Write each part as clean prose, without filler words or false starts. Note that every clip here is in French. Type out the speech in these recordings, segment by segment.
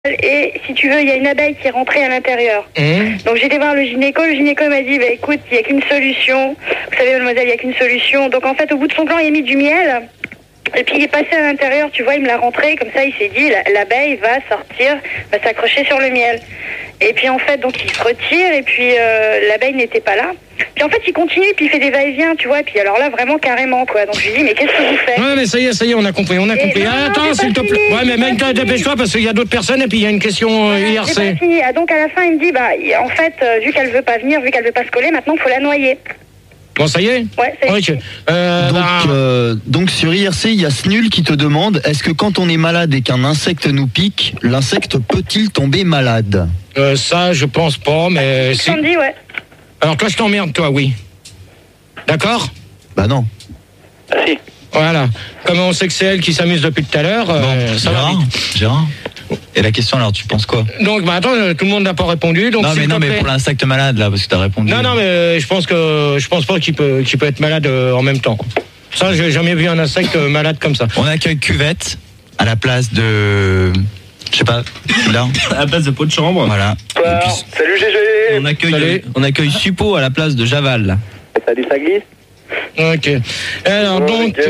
Et si tu veux, il y a une abeille qui est rentrée à l'intérieur. Donc j'ai été voir le gynéco m'a dit, écoute, il n'y a qu'une solution. Vous savez, mademoiselle, il n'y a qu'une solution. Donc en fait, au bout de son plan, il a mis du miel. Et puis il est passé à l'intérieur, tu vois, il me l'a rentré. Comme ça, il s'est dit, l'abeille va sortir, va s'accrocher sur le miel. Et puis en fait, donc il se retire et puis l'abeille n'était pas là. Puis en fait, il continue, puis il fait des va-et-vient, tu vois. Et puis alors là, vraiment carrément, quoi. Donc je lui dis, mais qu'est-ce que vous faites? Ouais, mais ça y est, on a compris. Attends, s'il te plaît. Ouais, mais même dépêche-toi parce qu'il y a d'autres personnes et puis il y a une question IRC. J'ai pas fini. Ah, donc à la fin, il me dit, en fait, vu qu'elle veut pas venir, vu qu'elle veut pas se coller, maintenant, il faut la noyer. Bon, ça y est? Ouais, ça y est. Okay. Donc sur IRC, il y a Snul qui te demande, est-ce que quand on est malade et qu'un insecte nous pique, l'insecte peut-il tomber malade? Ça, je pense pas, mais si. Dit, ouais. Alors toi, je t'emmerde, toi, oui. D'accord? Bah non. Ah si. Voilà. Comme on sait que c'est elle qui s'amuse depuis tout à l'heure, ça va vite. Gérard. Et la question, alors, tu penses quoi? Donc, attends, tout le monde n'a pas répondu. Donc, non, mais pour l'insecte malade, là, parce que t'as répondu. Non, mais je pense pas qu'il peut être malade en même temps. Ça, j'ai jamais vu un insecte malade comme ça. On accueille Cuvette à la place de... Je sais pas, là. À la place de pot de chambre. Voilà. Salut GG. On accueille Suppo à la place de Javal. Salut, ça glisse. Ok. Alors,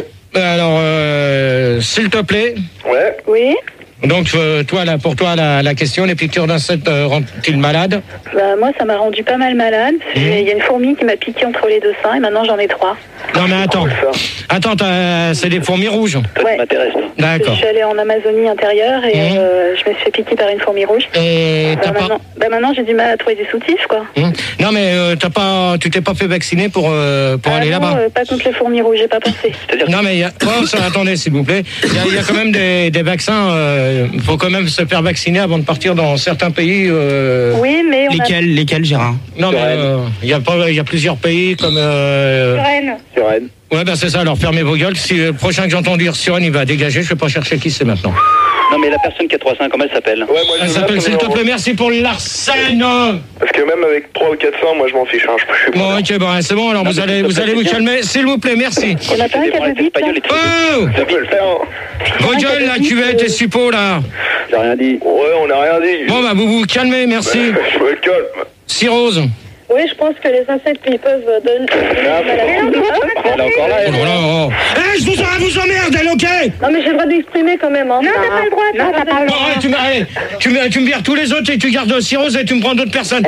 s'il te plaît. Ouais. Oui. Donc, pour toi, la question, les piqûres d'insectes rendent-ils malades? Moi, ça m'a rendu pas mal malade. Il y a une fourmi qui m'a piqué entre les deux seins et maintenant j'en ai 3. Non, mais attends, c'est des fourmis rouges? Ouais. M'intéresse. D'accord. Je suis allée en Amazonie intérieure et je me suis fait piquer par une fourmi rouge. Et maintenant, j'ai du mal à trouver des soutifs, quoi. Non, mais tu t'es pas fait vacciner pour aller là-bas? Pas contre les fourmis rouges, j'ai pas pensé. Non, mais attendez, s'il vous plaît. Il y a quand même des vaccins. Il faut quand même se faire vacciner avant de partir dans certains pays. Oui, mais Lesquels, Gérard? Non, mais il y a plusieurs pays comme. Sur Rennes. Ouais, c'est ça. Alors fermez vos gueules. Si le prochain que j'entends dire Suren, il va dégager. Je vais pas chercher qui c'est maintenant. Non, mais la personne qui a 300, comment elle s'appelle? Ouais, moi Elle s'appelle, s'il te plaît, merci pour l'arsène. Parce que même avec 3 ou 400, moi je m'en fiche. Je suis Bon, ok, c'est bon. Alors vous allez vous calmer, s'il vous plaît, merci. Il y en a pas un qui a deux bites, Oh, Ça peut le faire. vos gueules là, Cuvette et Suppo là. J'ai rien dit. Ouais, on n'a rien dit. Bon, vous vous calmez, merci. Je me calme. Cirrhose. Oui, je pense que les insectes, ils peuvent donner Elle est encore là, elle. Je vous emmerde, elle, ok? Non, mais j'ai le droit d'exprimer quand même. Non, t'as pas le droit. Non, t'as pas le droit. Tu me vires tous les autres et tu gardes Cirrhose et tu me prends d'autres personnes.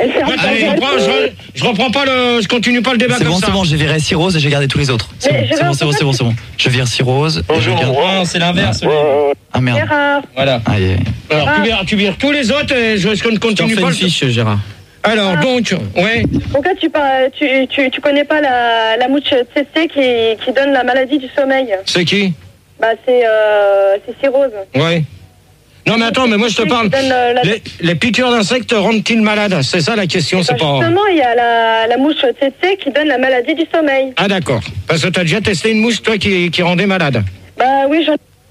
Je reprends pas je continue pas le débat comme ça. C'est bon, j'ai viré Cirrhose et j'ai gardé tous les autres. C'est bon. Je vire Cirrhose. Bonjour. Non, c'est l'inverse. Ah merde. Gérard. Voilà. Alors, tu vires tous les autres et je ne continue pas. Une fiche, Gérard. Alors, donc, ouais. Donc là, tu connais pas la mouche tsetse qui donne la maladie du sommeil? C'est qui? C'est cirrhose. Ouais. Non, mais attends, mais moi je te parle. Les piqûres d'insectes rendent-ils malades? C'est ça la question, c'est pas. Justement, il y a la mouche tsetse qui donne la maladie du sommeil. Ah, d'accord. Parce que t'as déjà testé une mouche, toi, qui rendait malade. Oui,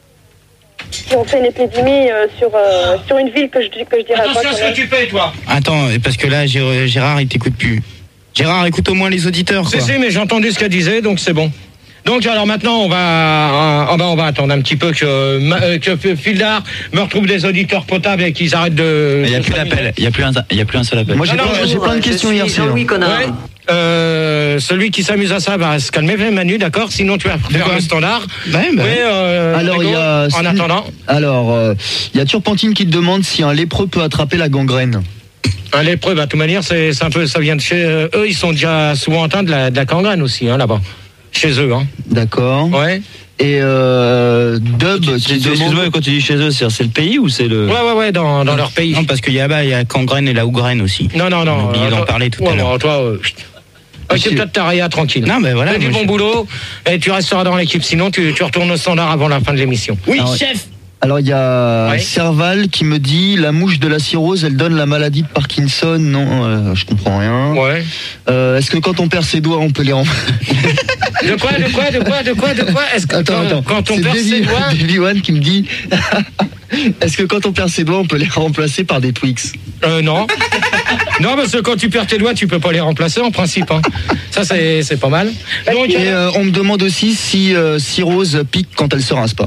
qui ont fait une épidémie sur une ville que je dirais pas. Attention à ce que tu payes, toi. Attends, parce que là, Gérard, il t'écoute plus. Gérard, écoute au moins les auditeurs, quoi. Si, mais j'ai entendu ce qu'elle disait, donc c'est bon. Donc alors maintenant, on va attendre un petit peu que Fildar me retrouve des auditeurs potables et qu'ils arrêtent de... Il n'y a plus d'appel, il y a plus un seul appel. Moi j'ai plein de questions hier. Jean-Louis Connard. Ouais. Celui qui s'amuse à ça va se calmer, Manu, d'accord? Sinon tu vas faire le standard. Alors il y a en attendant. Alors il y a Turpentine qui te demande si un lépreux peut attraper la gangrène. Un lépreux, de toute manière, c'est un peu, ça vient de chez eux. Ils sont déjà souvent atteints de la gangrène aussi, là-bas, chez eux. D'accord. Ouais. Et Dub, excuse-moi, quand tu dis chez eux, c'est le pays ou c'est le... Ouais, dans leur pays. Non, parce qu'il y a gangrène et la ougrène aussi. Non. On a oublié d'en parler tout à l'heure. Toi, occupe-toi de ta réa, tranquille. Non, mais voilà. Fais du bon boulot et tu resteras dans l'équipe. Sinon, tu retournes au standard avant la fin de l'émission. Oui, chef. Alors il y a Serval qui me dit la mouche de la cirrhose, elle donne la maladie de Parkinson. Non, je comprends rien. Ouais. Est-ce que quand on perd ses doigts, on peut les remplacer? De quoi? Est-ce que quand on perd ses doigts, Davy One qui me dit est-ce que quand on perd ses doigts, on peut les remplacer par des Twix? Non. Non, parce que quand tu perds tes doigts, tu peux pas les remplacer en principe. Ça, c'est pas mal. Donc, et on me demande aussi si cirrhose pique quand elle se rince pas.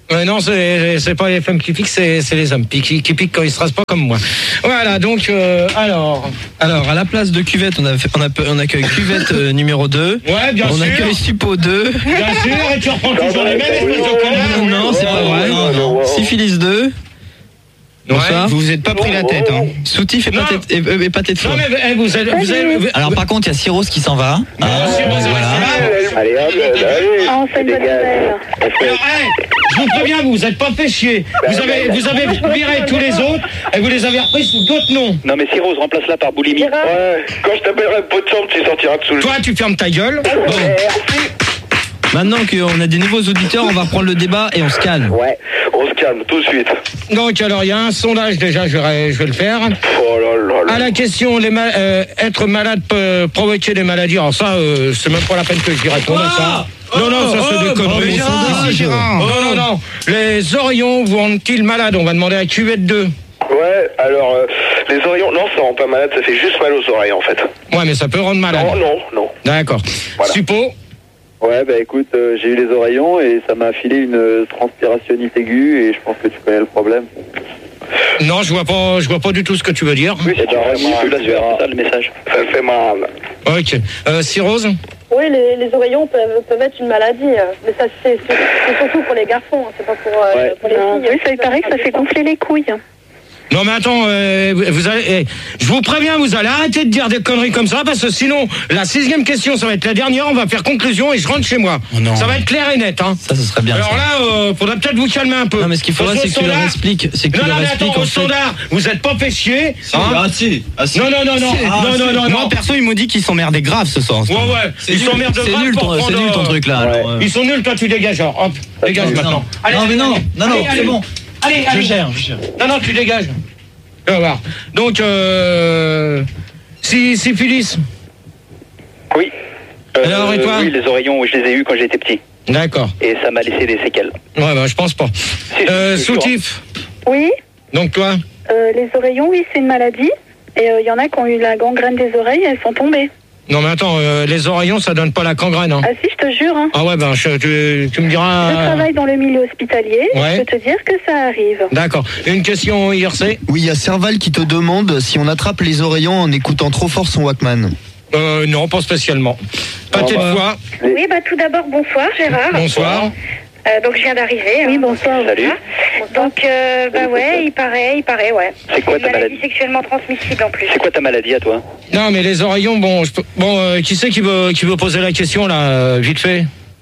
Non, c'est pas les femmes qui piquent, c'est les hommes qui piquent quand ils se rasent pas comme moi. Voilà, donc alors à la place de cuvette, on accueille cuvette numéro 2. Ouais, bien sûr. On accueille Suppo 2. Bien sûr, et tu reprends toujours les mêmes espèces de connards. Non, c'est pas vrai. Non. Syphilis 2. Bonsoir. Ouais. Vous vous êtes pas pris la tête, hein. Soutif et pâté de foie. Non, mais vous avez... Alors, par contre, il y a Cyrose qui s'en va. Voilà. Allez, hop, allez. Oh, c'est une bonne nouvelle. Alors, je vous préviens, vous n'êtes pas fait chier. Vous avez viré tous les autres et vous les avez repris sous d'autres noms. Non, mais Cyrose, remplace-la par Boulimie. Ouais, quand je t'appellerai pot de chambre, tu sortiras de sous le... Toi, tu fermes ta gueule. Bon. Maintenant qu'on a des nouveaux auditeurs, on va reprendre le débat et on se calme. Ouais, on se calme tout de suite. Donc, alors, il y a un sondage déjà, je vais le faire. Oh là là. À la question, être malade peut provoquer des maladies. Alors ça, c'est même pas la peine que j'y réponde à ça. Non, ça c'est des conneries. Non. Les oreillons vous rendent-ils malades? On va demander à Cuvette 2. Ouais, alors, les oreillons, non, ça rend pas malade, ça fait juste mal aux oreilles, en fait. Ouais, mais ça peut rendre malade. Non. D'accord. Voilà. Suppo. Ouais, bah écoute, j'ai eu les oreillons et ça m'a filé une transpirationnite aiguë et je pense que tu connais le problème. Non, je vois pas du tout ce que tu veux dire. Oui, c'est ça le message. Ça fait mal. Ok. Cyrose. Oui, les oreillons peuvent être une maladie, mais ça c'est surtout pour les garçons, c'est pas pour les filles. Oui, ça il paraît que ça fait gonfler les couilles. Non mais attends, vous allez, je vous préviens, vous allez arrêter de dire des conneries comme ça parce que sinon la 6e question ça va être la dernière, on va faire conclusion et je rentre chez moi. Oh ça va être clair et net, hein. Ça ce serait bien. Alors là, faudrait peut-être vous calmer un peu. Non mais ce qu'il faudrait c'est que tu leur expliques, au standard, vous êtes pas fait chier. Hein Non. Moi perso ils m'ont dit qu'ils s'emmerdent grave ce soir. Ouais. Ils s'emmerdent grave. C'est nul ton truc là. Ils sont nuls, toi tu dégages. Hop, dégage maintenant. Non, c'est bon. Allez. Je gère. Non, tu dégages. On va voir. Donc, syphilis. Oui. Alors, et toi? Oui, les oreillons, je les ai eus quand j'étais petit. D'accord. Et ça m'a laissé des séquelles. Ouais, je pense pas. Soutif. Oui. Donc, toi? Les oreillons, oui, c'est une maladie. Et il y en a qui ont eu la gangrène des oreilles et elles sont tombées. Non mais attends, les oreillons ça donne pas la gangrène hein. Ah si, je te jure hein. Ah ouais tu me diras... Je travaille dans le milieu hospitalier, ouais. Je peux te dire que ça arrive. D'accord, une question IRC. Oui, il y a Serval qui te demande si on attrape les oreillons en écoutant trop fort son Walkman. Non, pas spécialement. Pâté de foie. Oui, tout d'abord bonsoir Gérard. Bonsoir. Donc je viens d'arriver. Oui, bonsoir. Salut. Donc ouais, il paraît, ouais. C'est quoi ta maladie sexuellement transmissible en plus. C'est quoi ta maladie à toi? Non mais les oreillons, qui c'est qui veut poser la question là, vite fait?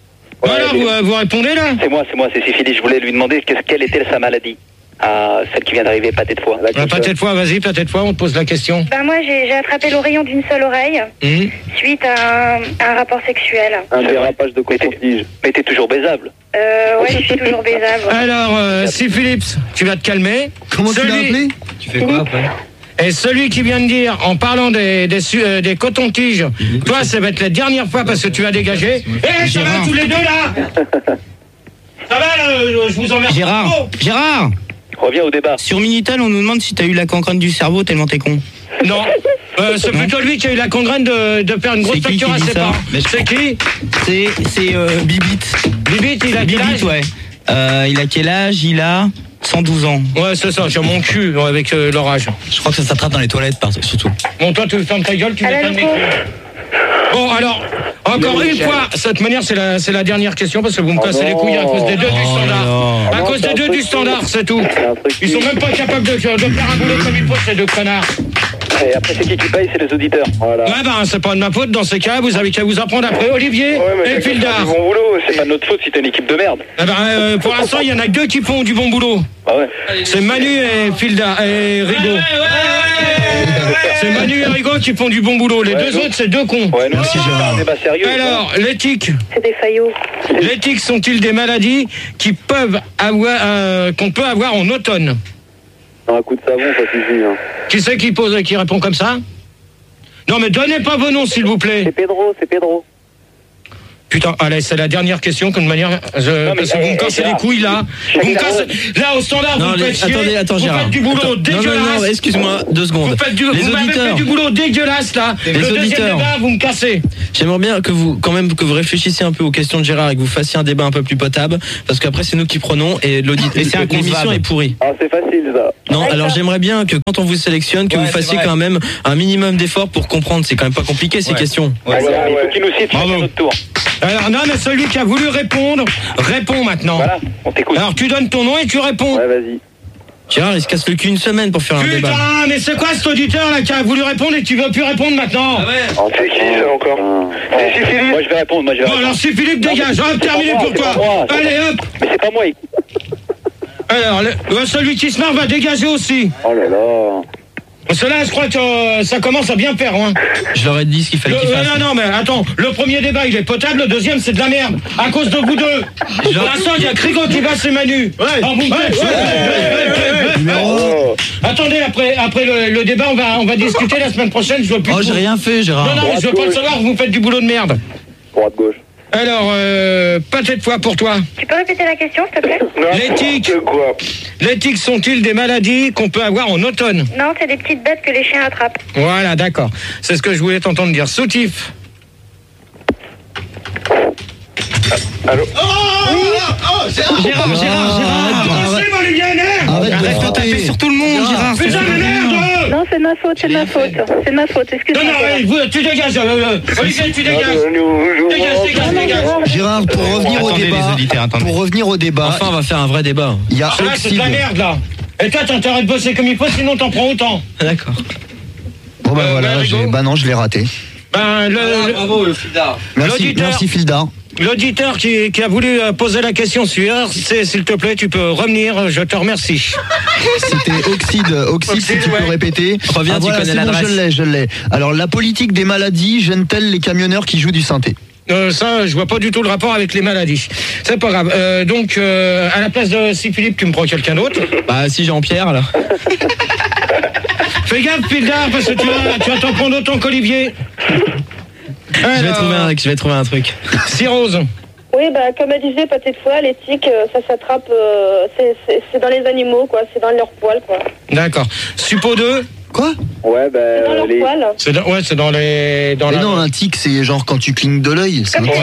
Voilà, vous répondez là? C'est moi, c'est Syphilis. Je voulais lui demander quelle était sa maladie. Ah, celle qui vient d'arriver, pâté de foie. Pâté de foie, vas-y, pâté de foie, on te pose la question. Moi j'ai attrapé l'oreillon d'une seule oreille suite à un rapport sexuel. Un dérapage de coton-tige. Mais t'es toujours baisable. Ouais, je suis toujours baisable. Alors, Philippe, tu vas te calmer. Comment tu l'as appelé? Tu fais quoi après? Et celui qui vient de dire, en parlant des cotons-tiges, toi, ça va être la dernière fois parce que tu vas dégager. Ça va tous les deux là? Ça va là, je vous emmerde. Gérard Reviens au débat. Sur Minitel, on nous demande si t'as eu la gangrène du cerveau tellement t'es con. Non, c'est plutôt lui qui a eu la gangrène de faire une grosse facture à ses parents. C'est qui? C'est Bibit. Bibit, il a quel âge? Ouais. Il a quel âge? Il a 112 ans. Ouais, c'est ça, j'ai mon cul avec l'orage. Je crois que ça s'attrape dans les toilettes surtout. Bon, toi, tu fermes ta gueule, tu mets pas le micro. Bon, alors, encore une fois, cette manière, c'est la dernière question parce que vous me cassez les couilles à cause des deux du standard. À cause des deux du standard, c'est tout. Ils sont même pas capables de faire un boulot comme il faut, ces deux connards. Et après, c'est qui paye? C'est les auditeurs. Voilà. Ouais, c'est pas de ma faute dans ces cas, vous avez qu'à vous apprendre après Olivier et Fildar. Bon boulot, c'est pas de notre faute si t'es une équipe de merde. Pour l'instant, il y en a que deux qui font du bon boulot. Ah ouais. C'est Manu et Fildar et Rigaud. C'est Manu et Rigaud qui font du bon boulot. Les deux autres, c'est deux cons. Ouais, merci Gérard. Débat sérieux. Alors, l'éthique. C'est des faillots. L'éthique sont-ils des maladies qu'on peut avoir en automne? Un coup de savon, ça suffit. Hein. Qui c'est qui répond comme ça? Non mais donnez pas vos noms s'il vous plaît. C'est Pedro. Putain, allez, c'est la dernière question, que de manière... parce que vous me cassez les couilles, là. Vous me cassez... Là, au standard, vous me faites chier. Attends, Gérard. Vous faites du boulot dégueulasse. Non, excuse-moi, 2 secondes. Vous m'avez fait du boulot dégueulasse, là. Les le deuxième auditeurs. débat, vous me cassez. J'aimerais bien que vous réfléchissiez un peu aux questions de Gérard et que vous fassiez un débat un peu plus potable, parce qu'après c'est nous qui prenons et l'émission est pourrie. Ah, c'est facile ça. Non, alors j'aimerais bien que quand on vous sélectionne, que vous fassiez quand même un minimum d'efforts pour comprendre. C'est quand même pas compliqué ces questions. Il faut qu'il nous cite chacun notre tour. Alors non, mais celui qui a voulu répondre, réponds maintenant. Voilà, on t'écoute. Alors tu donnes ton nom et tu réponds. Ouais, vas-y. Gérard, il se casse le cul une semaine pour faire un débat. Putain, mais c'est quoi cet auditeur là qui a voulu répondre et tu veux plus répondre maintenant? C'est qui ça encore? C'est Philippe. Moi je vais répondre, Bon alors si Philippe dégage, hop, terminé pour toi. Allez hop. Mais c'est pas moi. Alors, celui qui se marre va dégager aussi. Oh là là. Cela, je crois que ça commence à bien faire, hein. Je leur ai dit ce qu'il fallait qu'il fasse. Non, mais attends, le premier débat il est potable, le deuxième c'est de la merde. À cause de vous deux. Pour l'instant, il y a Crigo qui bat ses Manu. Attendez, après le débat, on va discuter la semaine prochaine. Je veux plus. Oh, j'ai rien fait, Gérard. Non, mais je veux pas le savoir, vous faites du boulot de merde. Droite-gauche. Alors, pâté de foie pour toi. Tu peux répéter la question, s'il te plaît? Les tiques sont-ils des maladies qu'on peut avoir en automne? Non, c'est des petites bêtes que les chiens attrapent. Voilà, d'accord. C'est ce que je voulais t'entendre dire. Soutif. Allô? Gérard. Arrête de taper sur tout le monde, Gérard. Putain, mais merde! Non, c'est de ma faute, c'est de ma faute. Excuse-moi. Non, tu dégages. Olivier, tu dégages. Dégage. Gérard, pour revenir au débat, Enfin, on va faire un vrai débat. il y a Là, c'est de Oxide. la merde, là. Et toi, t'as intérêt de bosser comme il faut, sinon t'en prends autant. D'accord. Bon bah voilà, non, je l'ai raté. Bravo, le Fildar. Merci Fildar. L'auditeur qui a voulu poser la question suivante, c'est s'il te plaît, tu peux revenir, je te remercie. C'était Oxide, si tu peux répéter. Reviens, tu connais l'adresse. Je l'ai. Alors, la politique des maladies gêne-t-elle les camionneurs qui jouent du synthé? Ça, je vois pas du tout le rapport avec les maladies. C'est pas grave. Donc, à la place de si Philippe, tu me prends quelqu'un d'autre. Bah, si Jean-Pierre, alors. Fais gaffe, Pildar, parce que tu vas t'en prendre autant qu'Olivier. Je vais trouver un truc. Cirrhose. Oui, bah, comme elle disait, pâté de foie, les tiques, ça s'attrape, c'est dans les animaux, quoi, c'est dans leurs poils, quoi. D'accord. Suppo 2. Quoi? Ouais, bah. C'est dans leurs poils. C'est dans les. Mais non, un tic, c'est genre quand tu clignes de l'œil.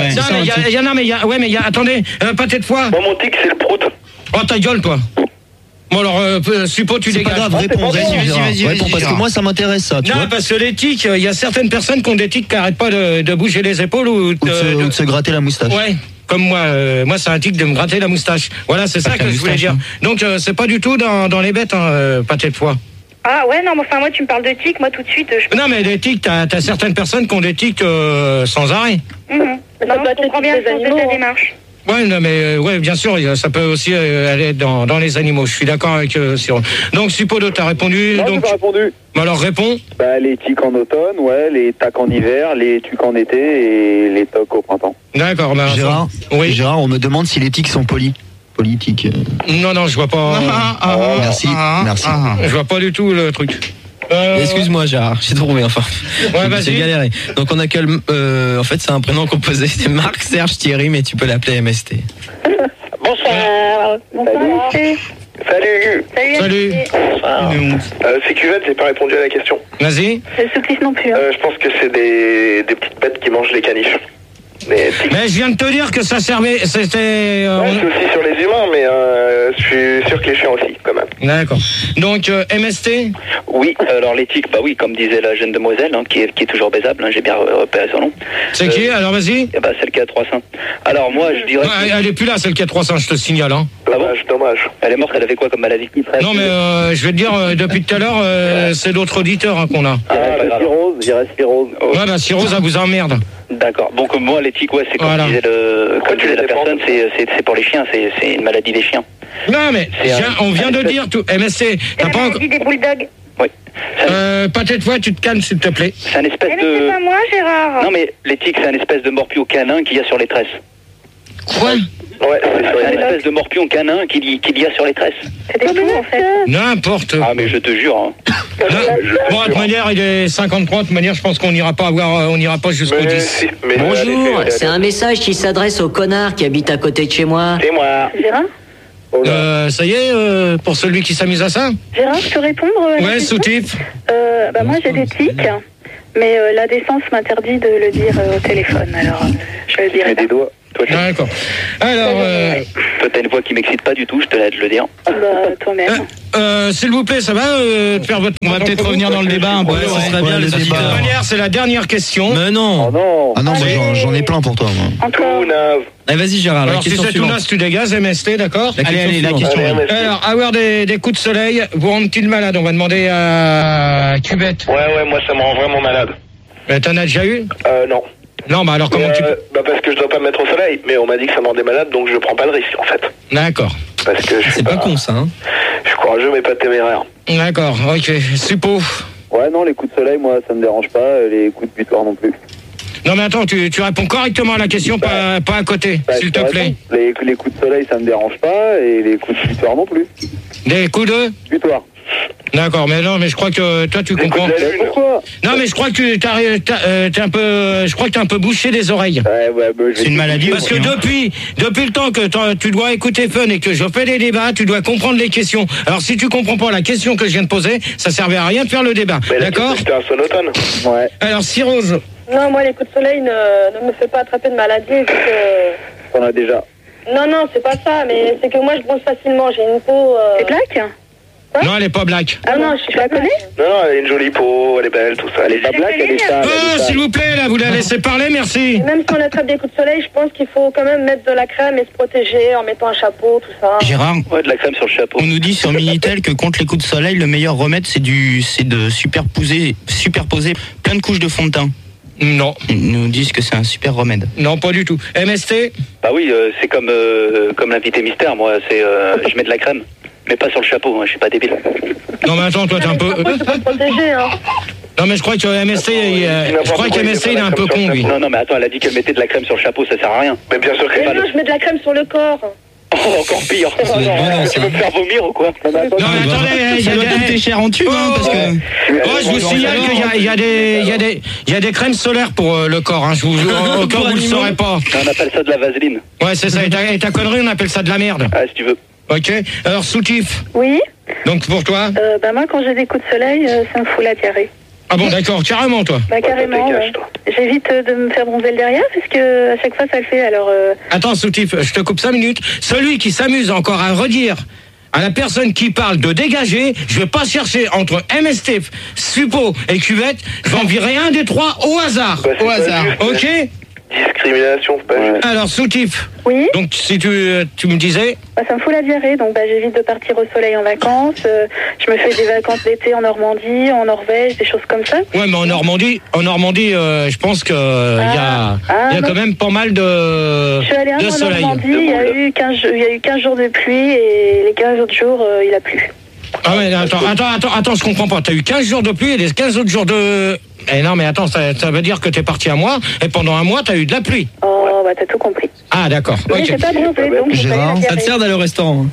Attendez, pâté de foie. Moi, mon tic, c'est le prout. Oh, ta gueule, toi. Bon, alors, Suppo, tu C'est dégages. pas grave, réponds, réponds, parce que moi, ça m'intéresse, ça, tu non, vois. parce que les tiques, il y a certaines personnes qui ont des tiques qui n'arrêtent pas de bouger les épaules ou de se gratter la moustache. Ouais. Comme moi, c'est un tic de me gratter la moustache. Voilà, c'est ça que je voulais dire. Donc, c'est pas du tout dans les bêtes, pâté de foie. Ah ouais, non, mais enfin, moi, tu me parles de tiques, moi, tout de suite, Non, mais les tiques, t'as certaines personnes qui ont des tiques sans arrêt. Non, je comprends bien le sens de ta démarche. Ouais, non, mais ouais, bien sûr, ça peut aussi aller dans les animaux. Je suis d'accord avec Cyril. Donc, Suppodo, t'as répondu. Non, donc, j'ai pas répondu. Alors, réponds. Bah, les tiques en automne, ouais, les tacs en hiver, les tucs en été et les tocs au printemps. D'accord, bah, oui. Gérard, on me demande si les tiques sont politiques. Non, je vois pas. Merci. Je vois pas du tout le truc. Excuse-moi, Gérard, j'ai trouvé enfin. Ouais, vas-y. J'ai galéré. Donc on a en fait, c'est un prénom composé. C'est Marc Serge Thierry, mais tu peux l'appeler MST. Bonsoir. Bonsoir. Salut. C'est Cuvette, j'ai pas répondu à la question. Vas-y. C'est souplisse non plus. Je pense que c'est des petites bêtes qui mangent les caniches. Mais je viens de te dire que ça servait. C'était. C'est aussi sur les humains, mais je suis sûr que les chiens aussi, quand même. D'accord. Donc, MST. Oui, alors les tiques, bah oui, comme disait la jeune demoiselle, qui est toujours baisable, j'ai bien repéré son nom. C'est qui, alors vas-y? Celle qui a 3 seins. Alors moi, je dirais... Elle est plus là, celle qui a 3 seins, je te signale. Hein. Dommage. Elle est morte, elle avait quoi comme maladie? Non, mais je vais te dire, depuis tout à l'heure, c'est d'autres auditeurs qu'on a. Cirrhose. Ouais, bah, cirrhose, ça vous emmerde. D'accord. Donc moi, les tiques, ouais, c'est comme disait la personne, c'est pour les chiens, c'est une maladie des chiens. Non, mais on vient de dire tout. MSC, t'as pas encore... des bulldogs. Oui. Pâté de foie, tu te calmes, s'il te plaît. C'est un espèce Mais c'est pas moi, Gérard. Non, mais les tiques, c'est un espèce de morpion canin qu'il y a sur les tresses. Quoi? Ouais, c'est sur une espèce de morpion canin qu'il y a sur les tresses. C'est des fous, en fait. N'importe. Ah, mais je te jure. Hein. Bon, de toute manière, il est 53. De toute manière, je pense qu'on n'ira pas jusqu'au 10. Bonjour, c'est un message qui s'adresse au connard qui habite à côté de chez moi. C'est moi. Gérard Ça y est, pour celui qui s'amuse à ça. Gérard, je peux répondre Ouais, Soutif. Moi, j'ai des tics, mais la décence m'interdit de le dire au téléphone. Alors, je le dirai. Des doigts. D'accord. Alors, toi, t'as une voix qui m'excite pas du tout, je te laisse le dire. Toi-même. s'il vous plaît, ça va faire votre. On va peut-être revenir dans le débat un peu. Ça serait bien, les De toute auditeurs. manière, c'est la dernière question. Mais non. Ah non, mais j'en ai plein pour toi, moi. Encore. Allez, vas-y, Gérard. Alors, si c'est tout naze, tu dégages, MST, d'accord? Allez, la question. Alors, avoir des coups de soleil vous rend-il malade? On va demander à Cubette. Ouais, moi ça me rend vraiment malade. Mais t'en as déjà eu? Non. Non, bah alors comment tu... parce que je dois pas me mettre au soleil, mais on m'a dit que ça me rendait malade, donc je prends pas le risque en fait. D'accord. Parce que c'est pas con ça, hein. Je suis courageux mais pas téméraire. D'accord, ok. Suppo. Ouais, non, les coups de soleil, moi, ça me dérange pas, les coups de butoir non plus. Non mais attends, tu réponds correctement à la question, pas à côté, s'il te plaît. Les coups de soleil, ça me dérange pas, et les coups de butoir non plus. Des coups de butoir. D'accord, mais non, mais je crois que toi tu comprends. Pourquoi? Non, mais je crois que t'es un peu, je crois que t'es un peu bouché des oreilles. C'est une maladie. Parce que depuis le temps que tu dois écouter Fun et que je fais des débats, tu dois comprendre les questions. Alors si tu comprends pas la question que je viens de poser, ça servait à rien de faire le débat. D'accord? C'était un sonotone. Ouais. Alors si Rose. Non, moi, les coups de soleil ne me fait pas attraper de maladie. Vu que... On a déjà. Non, c'est pas ça, mais c'est que moi, je bronze facilement. J'ai une peau... C'est black? Non, elle est pas black. Ah non, je la connais? Non, elle a une jolie peau, elle est belle, tout ça. Elle est pas black, elle est sale. Oh, s'il vous plaît, là, vous la laissez parler, merci. Même si on attrape des coups de soleil, je pense qu'il faut quand même mettre de la crème et se protéger en mettant un chapeau, tout ça. Gérard, Ouais, de la crème sur le chapeau. on nous dit sur Minitel que contre les coups de soleil, le meilleur remède c'est de superposer plein de couches de fond de teint. Non. Ils nous disent que c'est un super remède. Non, pas du tout. MST? Bah oui, c'est comme l'invité mystère, moi, je mets de la crème. Mais pas sur le chapeau, hein, je suis pas débile. Non mais attends, toi t'es un peu... Protéger, hein. Non mais je crois que MST, il est un peu con, lui. Non, mais attends, elle a dit qu'elle mettait de la crème sur le chapeau, ça sert à rien. Mais bien sûr que Mais non, je mets de la crème sur le corps. Oh, encore pire. Tu veux me faire vomir ou quoi? Non mais attendez, ça doit coûter cher en tube, hein, parce que... Oh, je vous signale qu'il y a des crèmes solaires pour le corps, hein. Au cas où vous le saurez pas. On appelle ça de la vaseline. Ouais, c'est ça, et ta connerie, on appelle ça de la merde. Ah, si tu veux. Ok, alors Soutif. Oui. Donc pour toi? Moi, quand j'ai des coups de soleil, ça me fout la diarrhée. Ah bon, d'accord, carrément, toi. Bah carrément, ouais. J'évite de me faire bronzer le derrière, parce que à chaque fois, ça le fait, alors... Attends, Soutif, je te coupe 5 minutes. Celui qui s'amuse encore à redire à la personne qui parle de dégager, je vais pas chercher entre MST, Suppo et Cuvette, je vais en virer un des trois au hasard. Au hasard. Ok? Discrimination, c'est pas juste. Alors, Soutif. Oui. Donc, si tu me disais... Ça me fout la diarrhée, donc j'évite de partir au soleil en vacances. Je me fais des vacances d'été en Normandie, en Norvège, des choses comme ça. Ouais, mais en Normandie, je pense que il y a quand même pas mal de soleil. Je suis allée en Normandie, il y a eu 15 jours de pluie et les 15 autres jours, il a plu. Ah ouais, attends, je comprends pas. T'as eu 15 jours de pluie et les 15 autres jours de... Eh non, mais attends, ça veut dire que t'es parti un mois et pendant un mois, t'as eu de la pluie. Oh, t'as tout compris. Ah, d'accord. Oui, j'ai pas bronzé, donc Gérard, ça te sert d'aller au restaurant.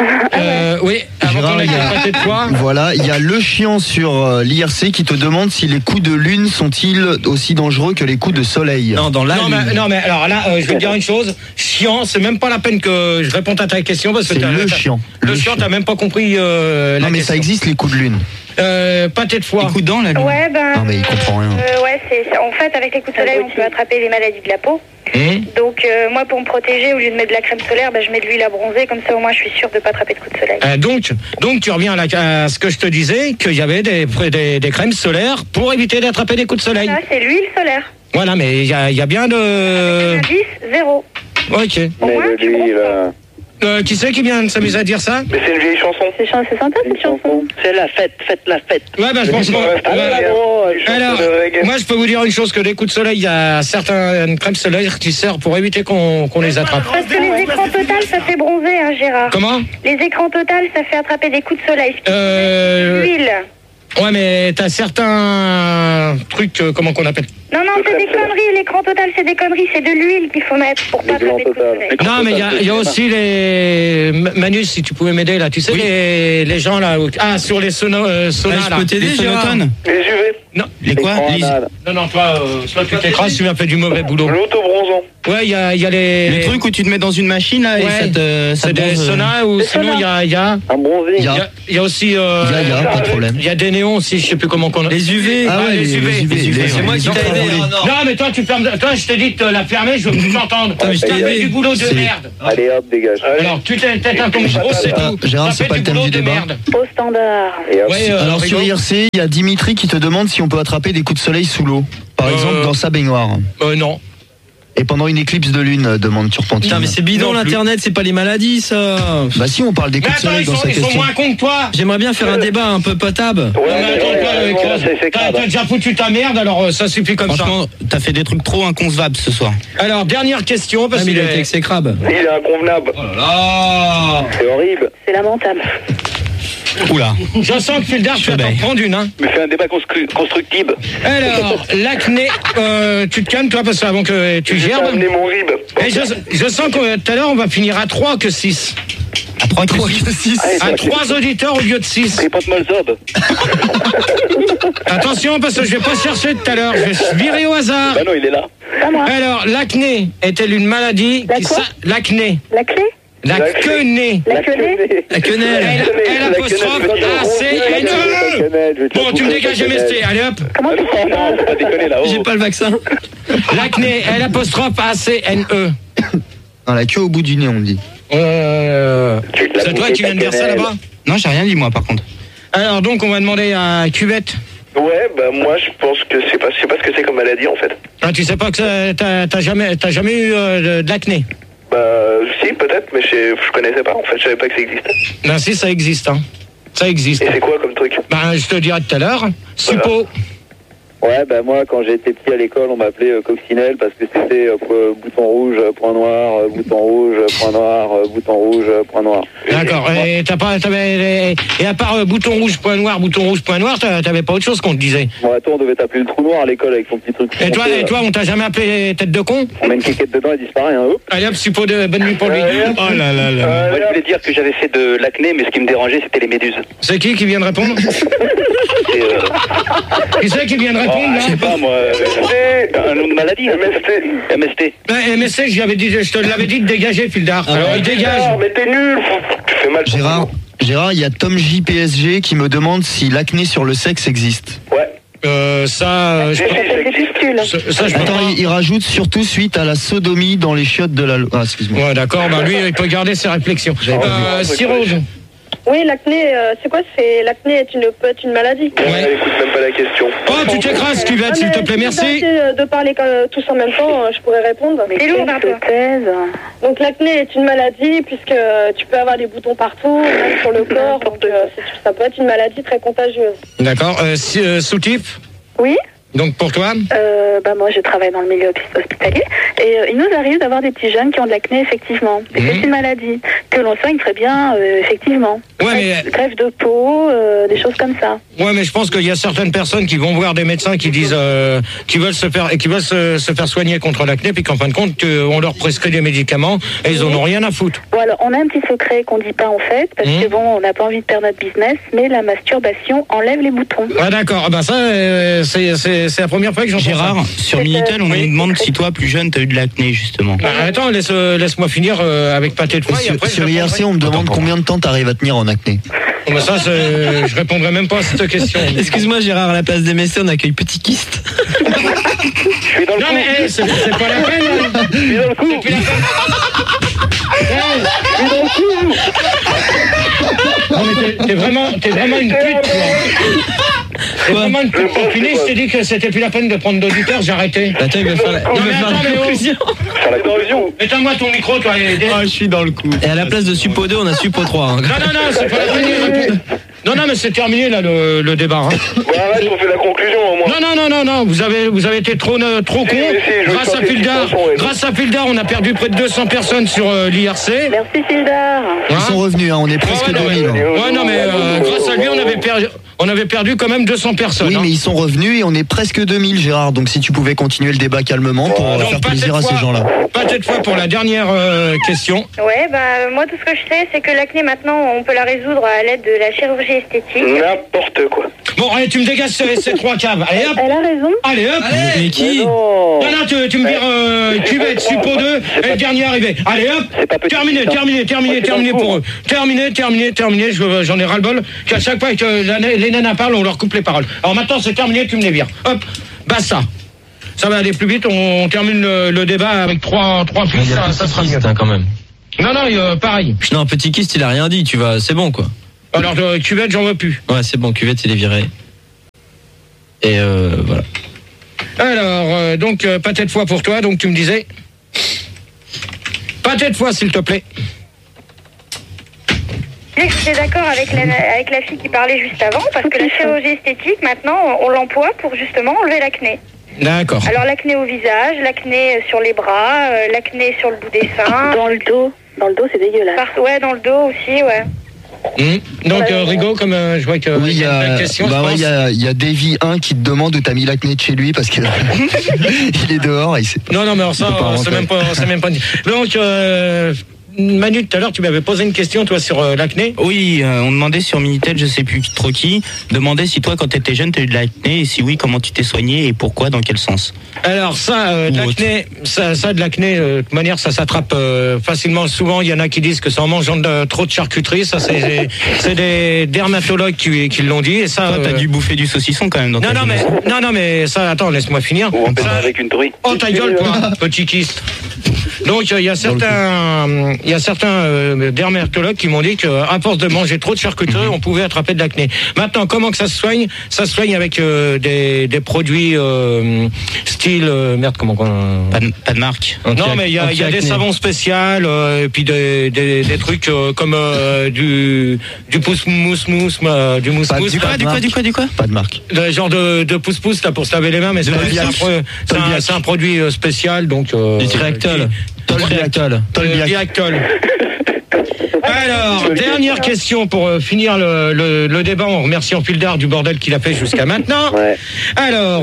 Oui, avant Gérard, qu'on ait prêté de toi. Voilà, il y a le chiant sur l'IRC qui te demande si les coups de lune sont-ils aussi dangereux que les coups de soleil. Non, dans la lune. Non, mais alors là, je vais te dire une chose. Chiant, c'est même pas la peine que je réponde à ta question parce que c'est le chiant. Le chiant, t'as même pas compris la Non, mais question. ça existe les coups de lune. Pâté de foie. Les coups de dents, la lune. Ouais, Non, mais il comprend rien. En fait, avec les coups de soleil, on peut attraper les maladies de la peau. Donc, moi, pour me protéger, au lieu de mettre de la crème solaire, je mets de l'huile à bronzer. Comme ça, au moins, je suis sûre de ne pas attraper de coups de soleil. Donc, tu reviens à ce que je te disais, qu'il y avait des crèmes solaires pour éviter d'attraper des coups de soleil. Ça, c'est l'huile solaire. Voilà, mais il y a bien de... Indice, 0. Ok. Au moins, tu bronzes pas. Qui c'est qui vient de s'amuser à dire ça? Mais c'est une vieille chanson. C'est sympa, cette chanson. C'est la fête, faites la fête. Ouais, je pense pas. Alors, moi, je peux vous dire une chose, que les coups de soleil, il y a certaines crèmes solaires qui servent pour éviter qu'on les attrape. Parce que les écrans total, ça fait bronzer, hein, Gérard. Comment? Les écrans total, ça fait attraper des coups de soleil. L'huile. Ouais, mais t'as certains trucs, comment qu'on appelle? Non, c'est des conneries. L'écran total, c'est des conneries. C'est de l'huile qu'il faut mettre pour pas attraper de coups de soleil. Non, mais il y a aussi les... Manus, si tu pouvais m'aider, là. Tu sais, les gens, là... Ah, sur les sonas, là. Je peux t'aider, Gérard? Les UV. Non. Les quoi? Non, toi, tu t'écrases, tu m'as fait du mauvais boulot. L'autobronzant. Ouais, il y a les... Les trucs où tu te mets dans une machine, là, et c'est des saunas, ou sinon, il y a... Un bronzing. Il y a aussi... pas de problème. Il y a des néons aussi, je sais plus comment qu'on... Les UV. Ah ouais, les UV. C'est moi qui t'ai aidé. Non, mais toi, tu fermes... Toi, je t'ai dit de la fermer, je veux plus t'entendre. Je t'ai aidé. Du boulot de merde. Allez hop, dégage. Alors, tu t'éteins ton micro, c'est tout. Gérard, c'est pas le thème du débat. Au standard. Alors sur IRC, il y a Dimitri qui te demande si on peut attraper des coups de soleil sous l'eau. Par exemple dans sa baignoire. Non. Et pendant une éclipse de lune, demande Turpentine. Putain, mais c'est bidon l'internet, c'est pas les maladies ça. Bah si, on parle des coups de soleil dans sa question. Ils sont moins cons que toi. J'aimerais bien faire un débat un peu potable. T'as déjà foutu ta merde, alors ça suffit comme ça. Franchement, t'as fait des trucs trop inconcevables ce soir. Alors, dernière question, parce qu'il est exécrable. Il est inconvenable. Oh là là. C'est horrible. C'est lamentable. Oula. Je sens que Fildar, tu vas t'en prendre une, hein. Mais fais un débat constructible. Alors, l'acné, tu te calmes, toi, parce que avant que tu gerbes. Amener mon rib. Et je sens que tout à l'heure, on va finir à 3 que 6. À 3 que 6. À 3 auditeurs au lieu de 6. C'est pas de Molzob. Attention, parce que je vais pas chercher tout à l'heure. Je vais virer au hasard. Bah non, il est là. Pas moi. Alors, l'acné est-elle une maladie l'acné. La clé? La quenée. La quenée? La quenelle. L apostrophe A-C-N-E. Bon, tu me dégages MST, allez hop. Comment tu fais ça? Faut pas déconner là-haut. J'ai pas le vaccin. L'acné, L apostrophe A-C-N-E. Dans la queue au bout du nez, on dit. C'est toi qui viens de dire ça là-bas? Non, j'ai rien dit moi par contre. Alors donc, on va demander à Cuvette. Ouais, bah moi je pense que je sais pas ce que c'est comme maladie en fait. Ah, tu sais pas que t'as jamais eu de l'acné? Bah si peut-être, mais je connaissais pas en fait, je savais pas que ça existait. Ben si, ça existe, hein. Ça existe. Et c'est quoi comme truc? Ben je te dirai tout à l'heure. Suppo. Ouais, bah moi quand j'étais petit à l'école, on m'appelait coccinelle parce que c'était bouton rouge, point noir, bouton rouge, point noir, bouton rouge, point noir. D'accord. Et et à part bouton rouge, point noir, t'avais pas autre chose qu'on te disait? Bon, attends, on devait t'appeler le trou noir à l'école avec son petit truc. Et toi, on t'a jamais appelé tête de con? On met une quéquette dedans et disparaît, hein. Allez hop, Suppo, bonne nuit pour lui. Oh là là là. Moi, je voulais dire que j'avais fait de l'acné, mais ce qui me dérangeait, c'était les méduses. C'est qui vient de répondre? Qui c'est qui vient de répondre, là? Je sais pas, moi. Un nom de maladie. MST. MST, je te l'avais dit de dégager, Fildar. Alors, il dégage. Mais t'es nul. Tu fais mal. Gérard, il y a Tom J PSG qui me demande si l'acné sur le sexe existe. Ouais. Ça, je peux Attends, il rajoute surtout suite à la sodomie dans les chiottes de la... Ah, excuse-moi. Ouais, d'accord, bah lui, il peut garder ses réflexions. Cyrose. Oui, l'acné, c'est quoi? L'acné peut être une maladie. Ouais, écoute même pas la question. Oh, tu t'écrases, Cuvette, s'il te plaît, merci. De parler tous en même temps, je pourrais répondre. C'est lourd un peu. Donc l'acné est une maladie puisque tu peux avoir des boutons partout, même sur le corps. Donc ça peut être une maladie très contagieuse. D'accord. Soutif. Oui. Donc pour toi? Moi je travaille dans le milieu hospitalier et il nous arrive d'avoir des petits jeunes qui ont de l'acné effectivement. Et c'est une maladie que l'on soigne très bien effectivement. Ouais, greffe de peau, des choses comme ça. Ouais, mais je pense qu'il y a certaines personnes qui vont voir des médecins qui disent qui veulent se faire soigner contre l'acné, puis qu'en fin de compte on leur prescrit des médicaments et ils en ont rien à foutre. Bon alors on a un petit secret qu'on dit pas en fait parce que bon on n'a pas envie de perdre notre business, mais la masturbation enlève les boutons. Ah d'accord. Ben ça c'est la première fois que j'entends ça. Gérard, sur Minitel, on nous demande si toi, plus jeune, t'as eu de l'acné, justement. Attends, laisse-moi finir avec pâté de foie. Sur IRC, on me demande combien de temps t'arrives à tenir en acné. Bon, ça, je répondrai même pas à cette question. Excuse-moi, Gérard, à la place des messieurs, on accueille Petit Kyste. Non, mais c'est pas la peine. Je suis dans le coup. C'est plus la peine. Je suis dans le coup. Non, mais t'es vraiment une pute, toi. C'est vraiment une pute confinée, je t'ai dit que c'était plus la peine de prendre d'auditeurs, j'ai arrêté. Attends, il veut faire la conclusion. Faire la conclusion. Éteins-moi ton micro, toi. Je suis dans le coup. Et à la place de Suppo 2, on a Suppo 3. Non, c'est pas la peine. Non, mais c'est terminé, là, le débat. Hein. Bon, arrête, on fait la conclusion, au moins. Non, vous avez été trop con. Grâce à Fildar, on a perdu près de 200 personnes sur l'IRC. Merci Fildar. Ils sont revenus, on est presque 2000. Ouais, non, mais grâce à lui, on avait perdu quand même 200 personnes. Oui, mais ils sont revenus et on est presque 2000, Gérard. Donc si tu pouvais continuer le débat calmement pour faire plaisir à ces gens-là. Pas cette fois pour la dernière question. Ouais, moi tout ce que je sais, c'est que l'acné maintenant, on peut la résoudre à l'aide de la chirurgie esthétique. N'importe quoi. Bon, allez, tu me dégages ces 3 caves. Allez, hop. Elle a raison. Allez, hop. Mais qui? Non, tu me vires cuvette, suppo 2 et le dernier arrivé. Allez, hop. Terminé pour eux. Terminé. J'en ai ras-le-bol. Qu'à chaque fois que les nanas parlent, on leur coupe les paroles. Alors maintenant, c'est terminé, tu me les vires. Hop. Basta. Ça va aller plus vite. On termine le débat avec 3 plus. Ça sera mieux. Quand même. Non, pareil. Non, Petit Kist, il a rien dit. C'est bon, quoi. Alors, cuvette, j'en veux plus. Ouais, c'est bon. Cuvette, il est viré. Et voilà. Alors, donc, pâté de foie pour toi. Donc, tu me disais. Pâté de foie, s'il te plaît. J'étais d'accord avec la fille qui parlait juste avant, parce que la chirurgie esthétique, maintenant, on l'emploie pour justement enlever l'acné. D'accord. Alors l'acné au visage, l'acné sur les bras, l'acné sur le bout des seins. Dans le dos. Dans le dos, c'est dégueulasse. Ouais, dans le dos aussi, ouais. Donc Rigaud, comme je vois que oui, il y a une question. Il y a Davy 1 qui te demande où t'as mis l'acné de chez lui parce qu'il il est dehors. Non, mais alors ça, c'est même pas dit. Donc Manu, tout à l'heure, tu m'avais posé une question, toi, sur l'acné. Oui, on demandait sur Minitel, je sais plus trop qui, demandait si toi, quand t'étais jeune, t'as eu de l'acné, et si oui, comment tu t'es soigné, et pourquoi, dans quel sens? Alors ça, l'acné, de l'acné, de toute manière, ça s'attrape facilement. Souvent, il y en a qui disent que c'est en mangeant trop de charcuterie. Ça, c'est des dermatologues qui l'ont dit. Et ça, toi, t'as dû bouffer du saucisson quand même dans ta jeunesse. Non, mais ça, attends, laisse-moi finir. Ou on peut avec une truie. Oh, ta gueule, toi, petit kyste. Donc il y a certains dermatologues qui m'ont dit qu'à force de manger trop de charcuterie, on pouvait attraper de l'acné. Maintenant, comment que ça se soigne? Ça se soigne avec des produits style pas de marque. Non, mais il y a des savons spéciaux et puis des trucs comme du pouce-mousse, du mousse-mousse. Du quoi? Pas de marque. Genre de pouce-pouce là pour se laver les mains, mais c'est un produit spécial, donc du Triactol. Directol. Alors, dernière question pour finir le débat en remerciant Fildar du bordel qu'il a fait jusqu'à maintenant. Ouais. Alors,